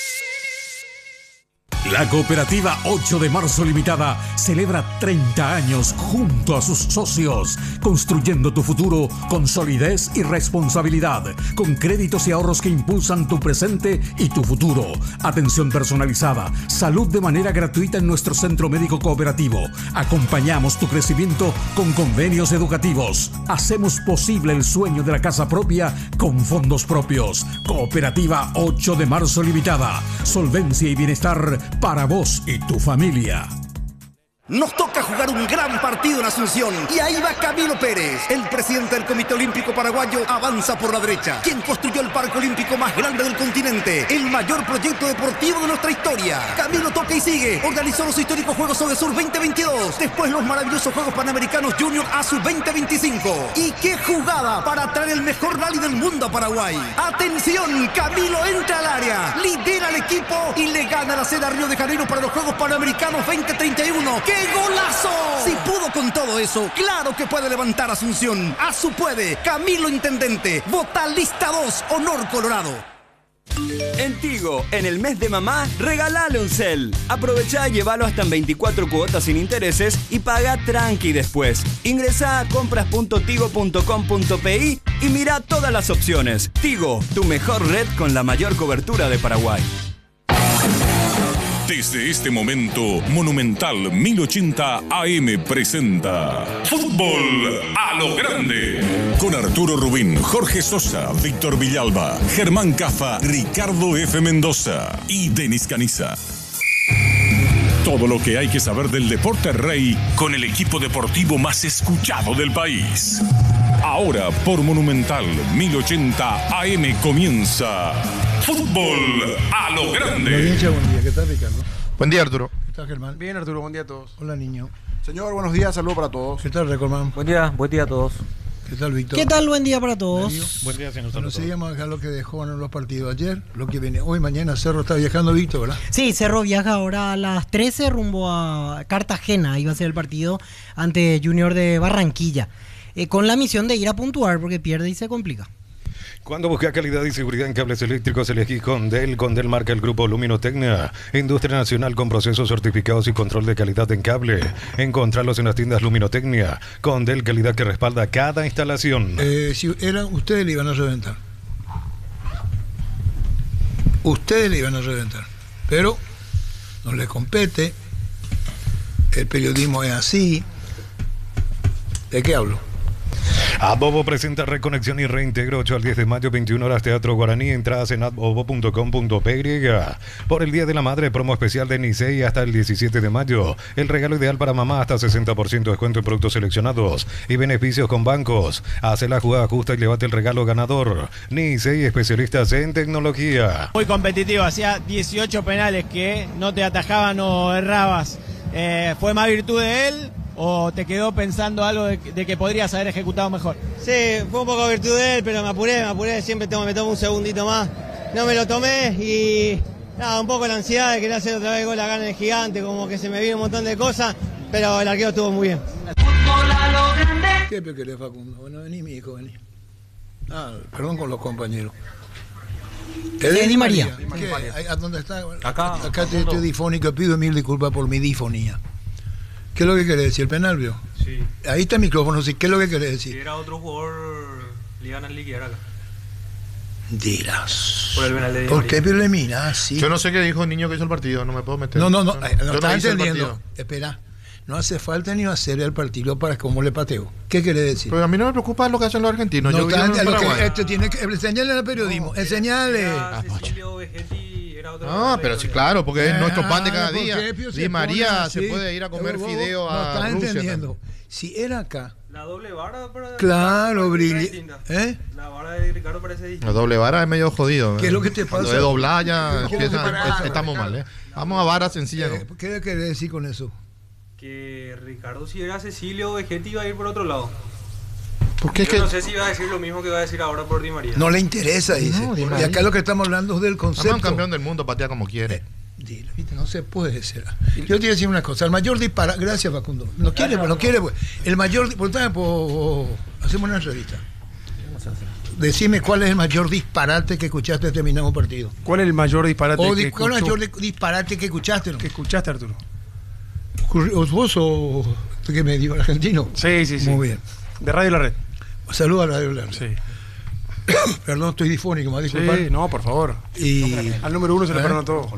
La cooperativa ocho de marzo Limitada celebra treinta años junto a sus socios, construyendo tu futuro con solidez y responsabilidad, con créditos y ahorros que impulsan tu presente y tu futuro. Atención personalizada, salud de manera gratuita en nuestro centro médico cooperativo. Acompañamos tu crecimiento con convenios educativos. Hacemos posible el sueño de la casa propia con fondos propios. Cooperativa ocho de marzo Limitada. Solvencia y bienestar para vos y tu familia. Nos toca jugar un gran partido en Asunción. Y ahí va Camilo Pérez. El presidente del Comité Olímpico Paraguayo avanza por la derecha. Quien construyó el Parque Olímpico más grande del continente. El mayor proyecto deportivo de nuestra historia. Camilo toca y sigue. Organizó los históricos Juegos Odesur veinte veintidós. Después los maravillosos Juegos Panamericanos Junior ASU veinte veinticinco. Y qué jugada para traer el mejor rally del mundo a Paraguay. ¡Atención! Camilo entra al área. Lidera al equipo y le gana la sede a Río de Janeiro para los Juegos Panamericanos veinte treinta y uno. ¡Qué golazo! Si pudo con todo eso, claro que puede levantar Asunción. ASU puede. Camilo Intendente. Vota lista dos, Honor Colorado. En Tigo, en el mes de mamá, regalale un cel. Aprovechá y llévalo hasta en veinticuatro cuotas sin intereses y paga tranqui después. Ingresá a compras punto tigo punto com punto p y y mira todas las opciones. Tigo, tu mejor red con la mayor cobertura de Paraguay. Desde este momento, Monumental mil ochenta A M presenta Fútbol a lo Grande. Con Arturo Rubín, Jorge Sosa, Víctor Villalba, Germán Cafa, Ricardo F. Mendoza y Denis Caniza. Todo lo que hay que saber del deporte rey con el equipo deportivo más escuchado del país. Ahora por Monumental mil ochenta A M comienza Fútbol a lo Grande. Buen día, ¿qué tal, Ricardo? Buen día, Arturo. ¿Qué tal, Germán? Bien, Arturo, buen día a todos. Hola, niño. Señor, buenos días, saludos para todos. ¿Qué tal, Recordman? Buen día, buen día a todos. ¿Qué tal, Víctor? ¿Qué tal? Buen día para todos. Darío. Buen día, señor. Bueno, seguimos acá lo que dejó en los partidos ayer, lo que viene hoy, mañana. Cerro está viajando, Víctor, ¿verdad? Sí, Cerro viaja ahora a las trece rumbo a Cartagena. Ahí va a ser el partido ante Junior de Barranquilla. Eh, con la misión de ir a puntuar porque pierde y se complica. Cuando busca calidad y seguridad en cables eléctricos, elegí Condel. Condel marca el grupo Luminotecnia, industria nacional con procesos certificados y control de calidad en cable. Encontrarlos en las tiendas Luminotecnia. Condel, calidad que respalda cada instalación. Eh, si eran ustedes le iban a reventar. Ustedes le iban a reventar. Pero no le compete, el periodismo es así. ¿De qué hablo? Adbobo presenta Reconexión y Reintegro ocho al diez de mayo, veintiuna horas, Teatro Guaraní. Entradas en adbobo punto com punto p y. Por el Día de la Madre, promo especial de Nicey hasta el diecisiete de mayo. El regalo ideal para mamá, hasta sesenta por ciento de descuento en productos seleccionados y beneficios con bancos. Hace la jugada justa y llévate el regalo ganador. Nicey, especialistas en tecnología. Muy competitivo, hacía dieciocho penales que no te atajaban o errabas. Eh, ¿Fue más virtud de él o te quedó pensando algo de, de que podrías haber ejecutado mejor? Sí, fue un poco virtud de él, pero me apuré, me apuré, siempre tengo, me tomo un segundito más. No me lo tomé y nada, un poco la ansiedad de querer hacer otra vez gol acá en el Gigante, como que se me vino un montón de cosas, pero el arquero estuvo muy bien. ¿Qué querés, Facundo? Bueno, vení, mi hijo, vení. Ah, perdón con los compañeros. ¿Es Di María? ¿Qué? ¿A dónde está? Acá. Acá estoy, estoy difónico, pido mil disculpas por mi difonía. ¿Qué es lo que querés decir? ¿El penal, vio? Sí. Ahí está el micrófono, sí. ¿Qué es lo que querés decir? Si era otro jugador, le iban a liquidar acá. Dirás. Por el penal de Di ¿Por María. qué Pirlemina? Sí. Yo no sé qué dijo el niño que hizo el partido, no me puedo meter. No, no, no, Yo eh, no, yo estás hice el entendiendo. partido. Espera, no hace falta ni hacer el partido para cómo le pateo. ¿Qué quiere decir? Pero a mí no me preocupa lo que hacen los argentinos. No, yo está, vivo en lo que, Paraguay. esto tiene que enseñarle al periodismo, enseñale. Era Cecilio Vegetti, era otro Ah, jugador pero de- sí, claro, porque es nuestro pan de Ah, cada ¿por día. qué, Pío, se Di María pone se así? puede ir a comer Vos- vos fideo no a estás Rusia. entendiendo. Si era acá. La doble vara para... Claro, para- Brilli. distinta. ¿Eh? La vara de Ricardo parece distinta. La doble vara es medio jodido. ¿Qué es lo que te Cuando pasa? es doblada ya ¿Qué es lo que empieza, te pasa? es- estamos mal, ¿eh? Vamos a vara sencilla, ¿no? Eh, ¿Qué quiere decir con eso? Que Ricardo, si era Cecilio Vegetti, iba a ir por otro lado. Porque es Yo que no sé si iba a decir lo mismo que va a decir ahora por Di María. No le interesa, dice. No, Di y María. acá lo que estamos hablando es del además concepto. un campeón del mundo patea como quiere. Dilo, ¿viste? No se puede ser. Yo te voy a decir una cosa. El mayor disparate. Gracias, Facundo. No quiere, pues, no quiere. Pues. El mayor. Por tanto, hacemos una entrevista. Decime cuál es el mayor disparate que escuchaste en terminado partido. ¿Cuál es el mayor disparate O que di- ¿Cuál es el escuchó? mayor di- disparate que escuchaste? ¿no? ¿Qué escuchaste, Arturo? ¿Vos o que me dio argentino? Sí, sí, sí. Muy bien. De Radio La Red. Saludos a Radio La Red. Sí. Perdón, estoy difónico, me disculpar. Sí, no, por favor. Y... Al número uno se le ¿Eh? perdona todo.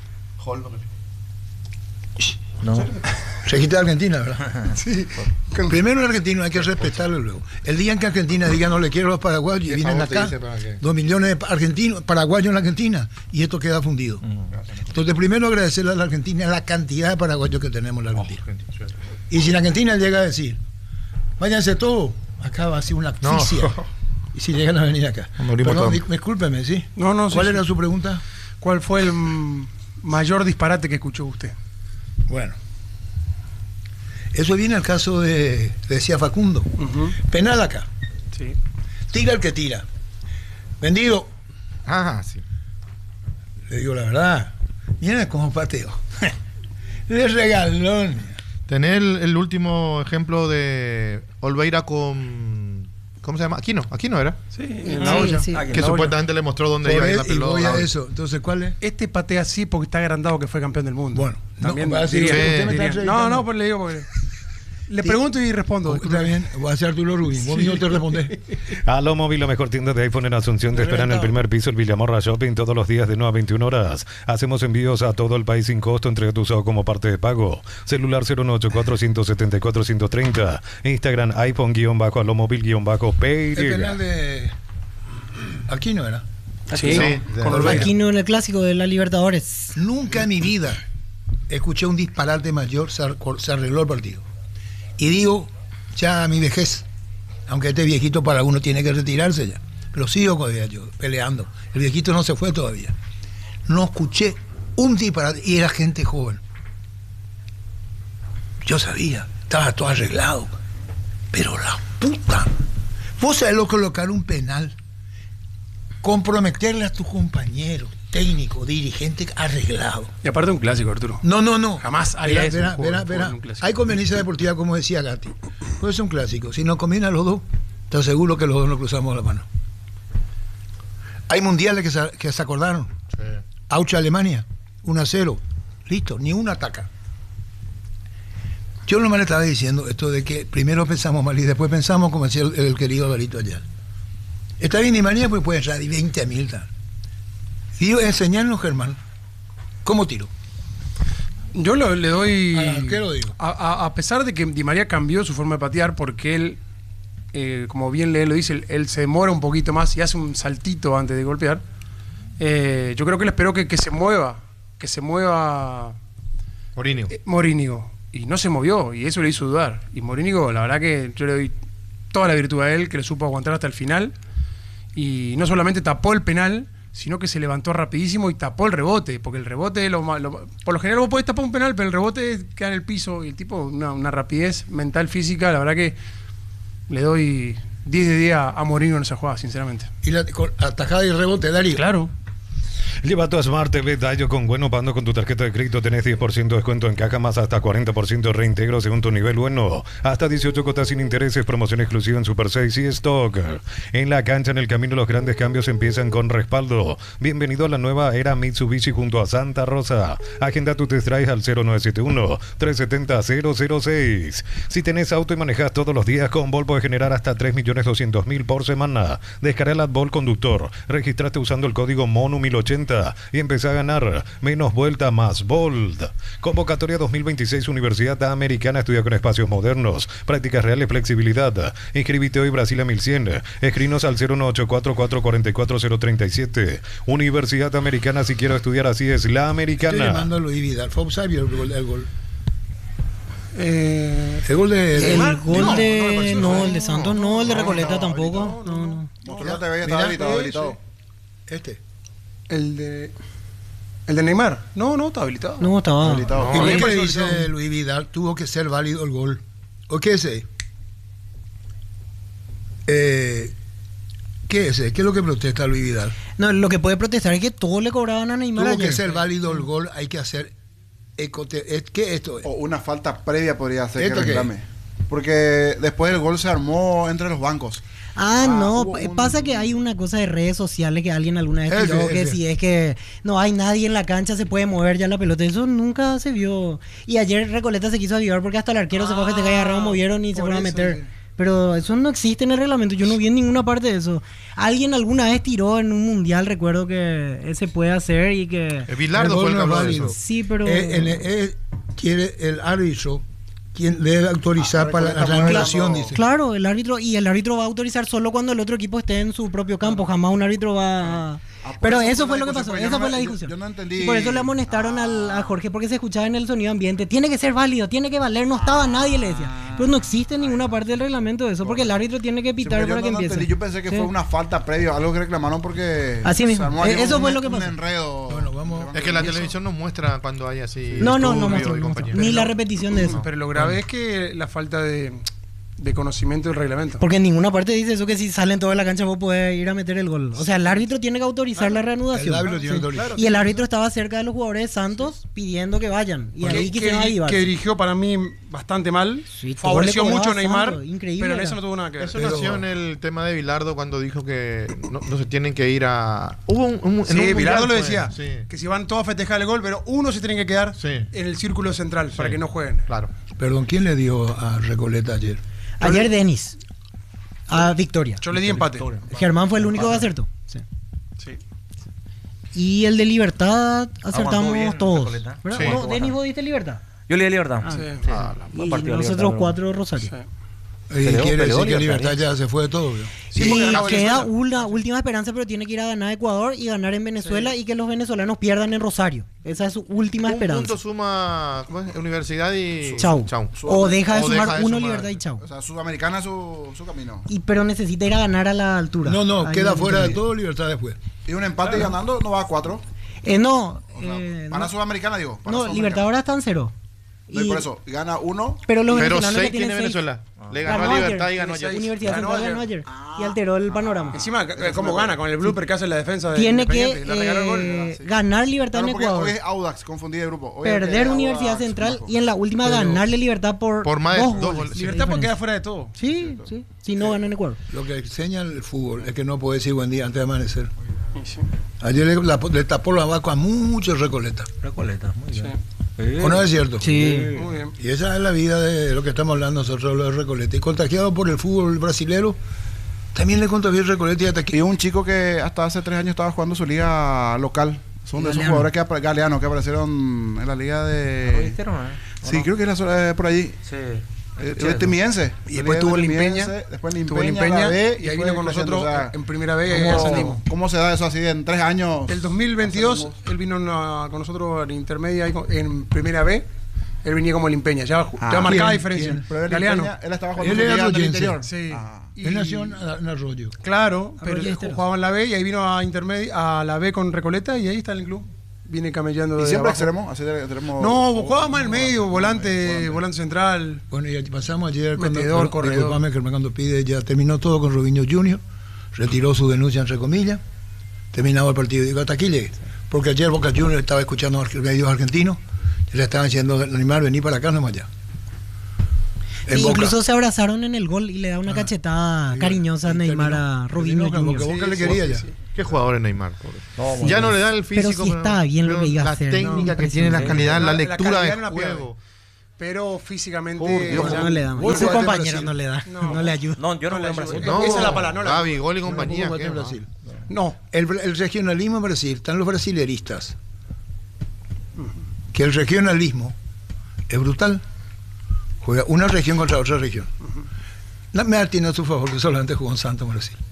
No. Registe de Argentina, ¿verdad? Sí. Primero el argentino hay que respetarlo luego. El día en que Argentina diga no le quiero a los paraguayos y ¿Qué vienen favor te acá, hice para qué? dos millones de argentinos, paraguayos en la Argentina, y esto queda fundido. Entonces primero agradecerle a la Argentina la cantidad de paraguayos que tenemos en la Argentina. Y si la Argentina llega a decir, váyanse todos, acá va a ser una asfixia. No. Y si llegan a venir acá. morimos Perdón, todos. di- discúlpeme, ¿sí? No, no, sí, ¿Cuál sí. era su pregunta? ¿Cuál fue el mm, mayor disparate que escuchó usted? Bueno. Eso viene al caso de, decía Facundo. Penal acá. Sí. Tira el que tira. Vendido. Ajá, sí. Le digo la verdad. Mira cómo pateo. Le regaló. Tener el, el último ejemplo de Olveira con... ¿Cómo se llama? Aquino. Aquino era. Sí, en la olla. Que Ah, en la supuestamente le mostró dónde Por iba a ir la él, y voy pelota. a eso. Entonces, ¿cuál es? Este patea así porque está agrandado que fue campeón del mundo. Bueno, también no, va a decir, diría- usted me está diría- entrevistando. no, no, pues le digo porque le pregunto y respondo. Está bien, voy a hacer Arturo Rubin. Vos mismo te respondés. Aló Móvil, la mejor tienda de iPhone en Asunción, te espera en el primer piso, el Villamorra Shopping, todos los días de nueve a veintiuna horas. Hacemos envíos a todo el país sin costo, entrega tu usado como parte de pago. Celular cero uno ocho cuatro siete cuatro uno tres cero. Instagram iPhone-aló móvil-pay. El penal de Aquino era. Sí, de con Olveira. Aquino en el clásico de la Libertadores. Nunca en mi vida escuché un disparate mayor, se, ar- se arregló el partido. Y digo, ya a mi vejez, aunque este viejito para uno tiene que retirarse ya, pero sigo todavía yo peleando. El viejito no se fue todavía. No escuché un disparate, y era gente joven. Yo sabía, estaba todo arreglado. Pero la puta, vos sabés lo que colocar un penal, comprometerle a tus compañeros, técnico, dirigente, arreglado. Y aparte un clásico, Arturo. No, no, no. Jamás haría Verá, eso. verá, un juego- verá, un verá. juego en un clásico. Hay conveniencia deportiva, como decía Gatti. Puede ser un clásico. Si no combinan los dos, te aseguro que los dos nos cruzamos la mano. Hay mundiales que se, que se acordaron. Aucha, Alemania, uno a cero. Listo, ni una ataca. Yo nomás le estaba diciendo esto de que primero pensamos mal y después pensamos como decía el, el querido Alvarito allá. Está bien, y manía, pues puede entrar veinte mil. Tal. Y yo enseñarnos, Germán, cómo tiro. Yo lo, le doy... ¿A qué lo digo? A, a, a pesar de que Di María cambió su forma de patear porque él, eh, como bien él lo dice, él, él se demora un poquito más y hace un saltito antes de golpear. Eh, yo creo que él esperó que, que se mueva, que se mueva... Morínigo. Eh, Morínigo. Y no se movió, y eso le hizo dudar. Y Morínigo, la verdad que yo le doy toda la virtud a él, que le supo aguantar hasta el final. Y no solamente tapó el penal, sino que se levantó rapidísimo y tapó el rebote, porque el rebote, lo, lo, por lo general vos podés tapar un penal, pero el rebote queda en el piso, y el tipo, una, una rapidez mental, física, la verdad que le doy diez de diez a Morínigo en esa jugada, sinceramente. ¿Y la con atajada y rebote, Darío? Claro. Lleva tu Smart T V Dayo con Bueno. Pagando con tu tarjeta de crédito tenés diez por ciento de descuento en caja, más hasta cuarenta por ciento de reintegro según tu nivel Bueno. Hasta dieciocho cuotas sin intereses, promoción exclusiva en Super seis y Stock. En la cancha, en el camino, los grandes cambios empiezan con respaldo. Bienvenido a la nueva era Mitsubishi junto a Santa Rosa. Agenda tu test drive al cero nueve siete uno, tres siete cero, cero cero seis. Si tenés auto y manejas todos los días, con Vol puedes generar hasta tres millones doscientos mil por semana. Descarga la Vol Conductor. Registrate usando el código MONU mil ochenta y empezá a ganar menos vuelta, más Bold. Convocatoria dos mil veintiséis Universidad Americana. Estudia con espacios modernos, prácticas reales, flexibilidad. Inscribite hoy, Brasil a mil cien. Escrinos al cero nueve ocho cuatro, cuatro cuatro cuatro, cero tres siete. Universidad Americana, si quiero estudiar, así es la americana. Estoy llamando a Luis Vidal. Fue offside el gol. El gol, eh, el gol de... El de, gol no, de... no, No, no, el de Santos no, el de Recoleta tampoco. No, no. No te veías, estaba habilitado, habilitado. Este. El de... ¿El de Neymar? No, no, está habilitado. No, estaba habilitado. ¿Y No, qué no, dice no. Luis Vidal? Tuvo que ser válido el gol. ¿O qué es ese? Eh, ¿Qué es ese? ¿Qué es lo que protesta Luis Vidal? No, lo que puede protestar es que todos le cobraban a Neymar Tuvo ayer. que ser válido el gol, hay que hacer... Ecote, ¿qué esto es? O una falta previa podría ser que ¿Esto qué? reclame. Porque después el gol se armó entre los bancos. Ah, no, hubo p- un- pasa que hay una cosa de redes sociales que alguien alguna vez Ese, tiró, que ese. si es que no hay nadie en la cancha se puede mover ya la pelota, eso nunca se vio. Y ayer Recoleta se quiso avivar porque hasta el arquero se fue a festejar y agarrado, movieron y se por fueron a eso, meter. sí. Pero eso no existe en el reglamento, yo no vi en ninguna parte de eso. Alguien alguna vez tiró en un mundial, recuerdo que ese puede hacer y que... Eh, Bilardo gol fue el que no es habló de válido. eso. Sí, pero... Eh, en- eh, quiere el árbitro quien debe autorizar Ah, para la Recoleta reanudación, puede- dice. Claro, el árbitro, y el árbitro va a autorizar solo cuando el otro equipo esté en su propio campo, jamás un árbitro va a... Ah, por Pero eso eso fue fue la lo que discusión, pasó, porque yo esa no fue me- la yo- discusión. yo no entendí. Y por eso le amonestaron al, a Jorge, porque se escuchaba en el sonido ambiente, tiene que ser válido, tiene que valer, no estaba nadie, le decía. Pero no existe en ninguna parte del reglamento de eso, porque el árbitro tiene que Sí, pitar pero yo para no que lo empiece. entendí. Yo pensé que Sí. fue una falta previa, algo que reclamaron porque... Así mismo. se armó ahí Eh, eso un- fue lo que un pasó. enredo. Bueno, vamos. Es que la televisión no muestra cuando hay así. No, no, no estudio muestra, y no muestra. compañía. Ni la repetición de eso. Pero lo grave es que la falta de, de conocimiento del reglamento. Porque en ninguna parte dice eso que si salen toda la cancha vos podés ir a meter el gol. O sea, el árbitro tiene que autorizar la reanudación. El árbitro tiene Sí. que autorizar. Y el árbitro estaba cerca de los jugadores de Santos pidiendo que vayan. Y ahí que, quisieron que, avivarse. que dirigió para mí bastante mal. Sí, todo favoreció le mucho a cobraba Neymar, Santos, increíble pero en era. eso no tuvo nada que ver. Eso Pero- nació en el tema de Bilardo cuando dijo que no, no se tienen que ir a. Hubo un. un- en Sí, un mundial Bilardo lo fue, decía, sí. que si van todos a festejar el gol, pero uno se tiene que quedar Sí. en el círculo central para Sí. que no jueguen. Claro. Perdón, ¿quién le dio a Recoleta ayer? Ayer Denis. A Victoria. Yo le di empate. Germán fue el único que acertó. Sí. Sí. Y el de Libertad acertamos bien, todos. Recoleta. ¿Verdad? Sí. No, Denis, vos diste Libertad. Yo le di Libertad. Ah, Sí. sí. Ah, buen Y partido, nosotros Libertad, cuatro Rosario. Sí. Y Peleó, quiere peleó, decir que Libertad, Libertad ya se fue de todo. ¿vio? Sí, y porque ganaba queda Venezuela. una última esperanza, pero tiene que ir a ganar a Ecuador y ganar en Venezuela y que los venezolanos pierdan en Rosario. Esa es su última Un esperanza. punto suma ¿cómo es? Universidad y. Chau. Chau. O deja de O sumar deja de uno sumar. Libertad y chau. O sea, Sudamericana es su, su camino. Y, pero necesita ir a ganar a la altura. No, no, Ahí queda no fuera de tiene. todo, Libertad después. Y un empate y ganando no va a cuatro. Eh, no, O sea, eh, para no, Sudamericana, digo. Para no, Sudamericana. Libertad ahora está en cero. No, y Y- por eso, gana uno. Pero los Pero venezolanos seis ya tienen tiene seis. Venezuela. Le ganó, Ganó a Libertad ayer. y ganó ayer. Universidad Ganó Central ayer. ganó ayer y alteró el panorama. Encima, eh, ¿cómo gana? Con el blooper que hace en la defensa de Tiene que Independiente. Le regaló el gol. eh, sí. ganar Libertad Claro, en porque Ecuador, hoy es Audax, confundí de grupo. Hoy es perder que Universidad Audax, Central Bajo. y en la última Pero- ganarle Libertad por, Por más de dos dos goles. goles, sí. Libertad porque queda diferencia. fuera de todo. Sí, sí, si no ganan en Ecuador. Lo que enseña el fútbol es que no puede decir buen día antes de amanecer. Y sí. Ayer le, la- le tapó la vaca a muchos Recoletas. Recoleta, muy bien. ¿O no es cierto? Sí. Muy bien. Y esa es la vida de lo que estamos hablando nosotros, los de Recoleta. Y contagiado por el fútbol brasilero, también le contagió el Recoleta y hasta aquí. Y un chico que hasta hace tres años estaba jugando su liga local Son de esos jugadores que apa- Galeano que aparecieron en la liga de. Sí, no? creo que era eh, por allí. Sí. Eh, El Temiense. Y después tuvo el Limpeña. Después el Tuvo el Limpeña, Limpeña, la B, y ahí fue vino con creciendo, nosotros o sea, en primera vez y ahí ¿cómo- ascendimos. ¿Cómo se da eso así en tres años? El dos mil veintidós, él vino a- con nosotros en intermedia, ahí con- en primera B. Él venía como Limpeña, ya, Ah, ya marcada ¿quién? diferencia. ¿Quién? Pero él Galeano. Limpeña, él estaba jugando Él en era el arroyense. interior. Sí. Ah. Y- Él nació en, en Arroyo. Claro, pero Arroyo él Estero. jugaba en la B y ahí vino a intermedia, a la B con Recoleta y ahí está en el club. Viene camellando ¿Y de siempre abajo. extremo? Así de extremo. No, jugaba más en el medio, volante, volante central. Bueno, y pasamos ayer cuando, Metedor, bueno, corredor. disculpame, que cuando pide, ya terminó todo con Robinho junior, retiró su denuncia entre comillas, terminado el partido, digo, hasta aquí llegué. Porque ayer Boca Juniors estaba escuchando a medios argentinos, y le estaban diciendo, Neymar, vení para acá, nomás allá. En Sí, Boca. incluso se abrazaron en el gol y le da una cachetada cariñosa a Neymar a Robinho Terminó, junior. porque Boca le quería ya. Qué jugador es Neymar, pobre. No, ya no, no le da el pero físico. sí está bien lo que iba a la hacer, técnica ¿no? que tiene, la calidad, la, La- la lectura calidad de no la pierde. juego. Pero físicamente. Por Dios, ya- no le da. Gol Y su jugate en compañero Brasil. no le da, no le ayuda. No, yo no, No veo le en Brasil. ayuda. No, Esa es la palabra, no la- Gaby, gol y compañía. ¿Cómo ¿qué en va? Brasil? No. El, el regionalismo en Brasil, están los brasileristas. Que el regionalismo es brutal. Juega una región contra otra región. Neymar tiene a su favor que solamente jugó en Santos en Brasil.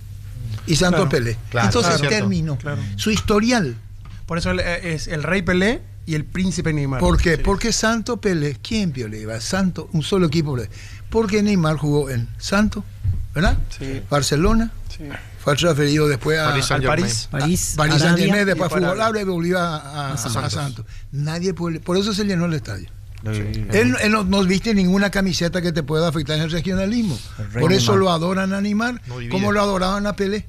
Y Santos Claro. Pelé. Claro, Entonces claro. terminó. Claro. Su historial. Por eso él es el rey Pelé y el príncipe Neymar. ¿Por qué? Sí. Porque Santos Pelé, ¿quién vio le iba? Santos, un solo equipo. Porque Neymar jugó en Santos, ¿verdad? Sí. Barcelona. Sí. Fue transferido después a, París al Saint-Germain. París. París, París Arabia, Saint-Germain, después y para fútbol Arabia. árabe y volvió a, a- a Santos. Santos. Nadie puede- por eso se llenó el estadio. Sí. Él, él no, no viste ninguna camiseta que te pueda afectar en el regionalismo. El rey Por eso Neymar. lo adoran a Neymar, No divide. como lo adoraban a Pelé.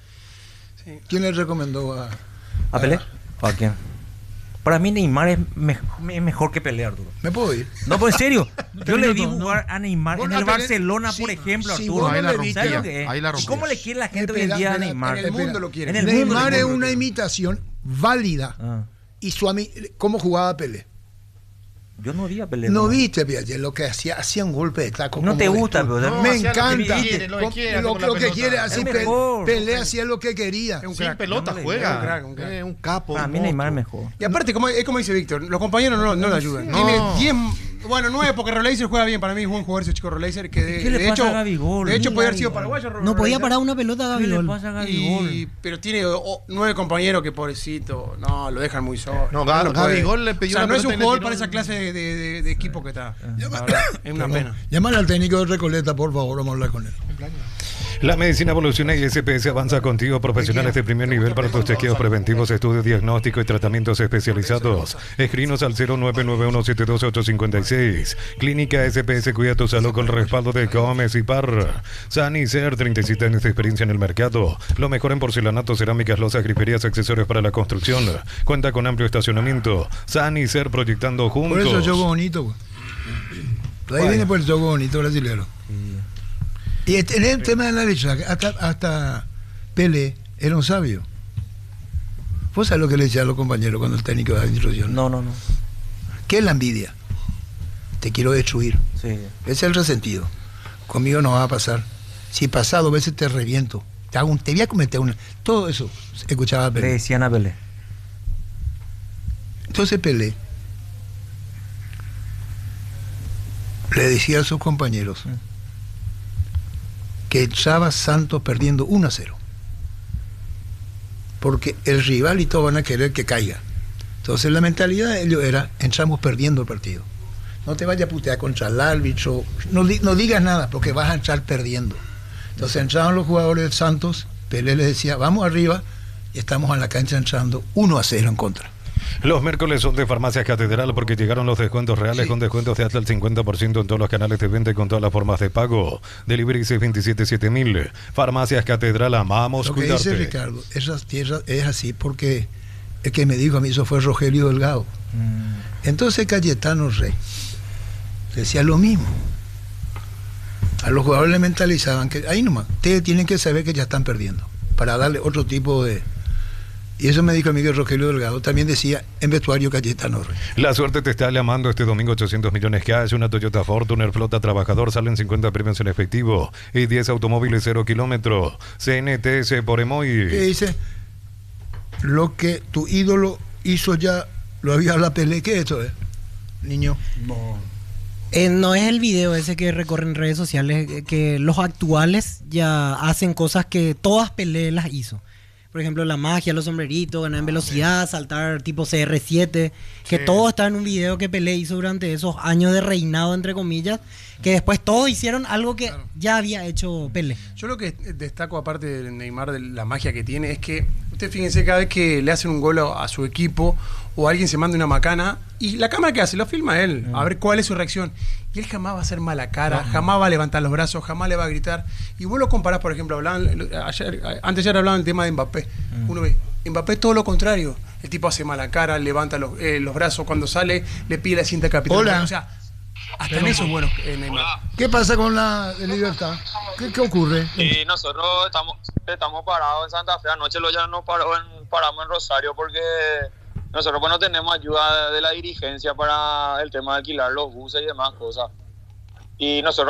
Sí. ¿Quién le recomendó a, ¿A Pelé? ¿O a quién? Para mí Neymar es, me- es mejor que Pelé, Arturo. ¿Me puedo ir? No, pues en serio. Yo Pero le no, vi no, jugar a Neymar Vos en la el Pelé- Barcelona, sí, por ejemplo, sí, Arturo. vos no ahí la le viste. ¿Sabes rompía. lo que es? Ahí la ¿Y rompía. cómo le quiere la gente hoy en Espera, día a espera, Neymar? En el mundo lo quiere. En el mundo Neymar lo es quiere. una imitación válida. Ah, Y su ami- cómo jugaba Pelé. yo no vi a Pelé. No ¿no? viste, Piaget, lo que hacía, hacía un golpe de taco. No como te de gusta, tú. pero- No, Me hacía lo que encanta. quiere, lo que Lo, quiere, lo- con la lo que pelota. quiere, así Es Pe- mejor. Pelé hacía lo que quería. Es un Sin crack. pelota No le- juega. es un crack, un crack. Es un capo. Para un mí Neymar es monstruo. mejor. Y aparte, como, es como dice Víctor, los compañeros no, no le ayudan. No. Tiene diez, bueno, nueve porque Roleiser juega bien. Para mí es buen jugador ese chico Roleiser. Que de, ¿Qué le de pasa hecho, a Gabigol? de hecho Ni podía haber sido Gabigol. paraguayo. No podía Roleiser. parar una pelota a ¿Qué le Gabigol. pasa a Gabigol? Y, pero tiene oh, nueve compañeros que pobrecito, no, lo dejan muy solo. No, Ga- lo puede. Gabigol le pidió O sea, una no es un pelota y le jugador tiró para un- esa clase de, de- de- de equipo que está. La verdad, es una pena. Llámale al técnico de Recoleta, por favor, vamos a hablar con él. La medicina evoluciona y S P S avanza contigo. Profesionales de primer nivel para tus chequeos preventivos, estudios, diagnóstico y tratamientos especializados. Escrinos al cero nueve nueve uno siete dos ocho cinco seis. Clínica S P S cuida tu salud con el respaldo de Gómez y Parra. Sanicer, treinta y siete años de experiencia en el mercado. Lo mejor en porcelanato, cerámicas, losas, griferías, accesorios para la construcción. Cuenta con amplio estacionamiento. Sanicer proyectando juntos. Por eso el juego bonito, güey. De ahí Bueno. viene por el juego bonito brasilero. Y este- en el tema de la leche, hasta, hasta Pelé era un sabio. ¿Vos sabés lo que le decía a los compañeros cuando el técnico da instrucción? No, no, no. ¿Qué es la envidia? Te quiero destruir. Sí. Ese es el resentido. Conmigo no va a pasar. Si pasa dos veces te reviento. Te, hago un, te voy a cometer una. Todo eso escuchaba a Le Pelé. decían a Pelé. Entonces Pelé le decía a sus compañeros que echaba Santos perdiendo uno a cero. Porque el rival y todos van a querer que caiga. Entonces la mentalidad de ellos era, entramos perdiendo el partido. No te vayas a putear contra el árbitro, no, di- no digas nada porque vas a entrar perdiendo. Entonces entraban los jugadores del Santos, Pelé les decía, vamos arriba, y estamos en la cancha entrando uno a cero en contra. Los miércoles son de Farmacias Catedral porque llegaron los descuentos reales con descuentos de hasta el cincuenta por ciento en todos los canales de venta y con todas las formas de pago. Delivery seis dos siete siete mil. Farmacias Catedral, amamos Lo que cuidarte. dice Ricardo, esas tierras es así porque el que me dijo a mí eso fue Rogelio Delgado. Entonces Cayetano Rey decía lo mismo. A los jugadores le mentalizaban que ahí nomás, ustedes tienen que saber que ya están perdiendo para darle otro tipo de... Y eso me dijo a mí que Rogelio Delgado también decía en vestuario Cayetano Rey. La suerte te está llamando este domingo. Ochocientos millones cash, una Toyota Fortuner flota trabajador, salen cincuenta premios en efectivo y diez automóviles cero kilómetros. C N T S por ¿Qué Emoy. dice? lo que tu ídolo hizo ya, lo había la Pelé. ¿Qué es esto, eh? Niño. No. Eh, no es el video ese que recorre en redes sociales, eh, que los actuales ya hacen cosas que todas Pelé las hizo. Por ejemplo, la magia, los sombreritos, ganar en velocidad, saltar tipo C R siete, que sí. Todo está en un video que Pelé hizo durante esos años de reinado, entre comillas, que después todos hicieron algo que claro. ya había hecho Pelé. Yo lo que destaco, aparte de Neymar, de la magia que tiene, es que, usted fíjense, cada vez que le hacen un gol a, a su equipo o alguien se manda una macana, y la cámara que hace, lo filma él, mm. a ver cuál es su reacción. Y él jamás va a hacer mala cara, no. jamás va a levantar los brazos, jamás le va a gritar. Y vos lo comparás, por ejemplo, hablaban, ayer, antes ya hablaban del tema de Mbappé. Mm. Uno ve, Mbappé es todo lo contrario. El tipo hace mala cara, levanta los, eh, los brazos, cuando sale le pide la cinta capitán. Hola. O sea, hasta en eso es bueno eh, Neymar. ¿Qué pasa con la libertad? ¿Qué, qué ocurre? Y nosotros estamos, estamos parados en Santa Fe. Anoche lo ya nos paró en, paramos en Rosario porque nosotros pues no tenemos ayuda de la dirigencia para el tema de alquilar los buses y demás cosas. Y nosotros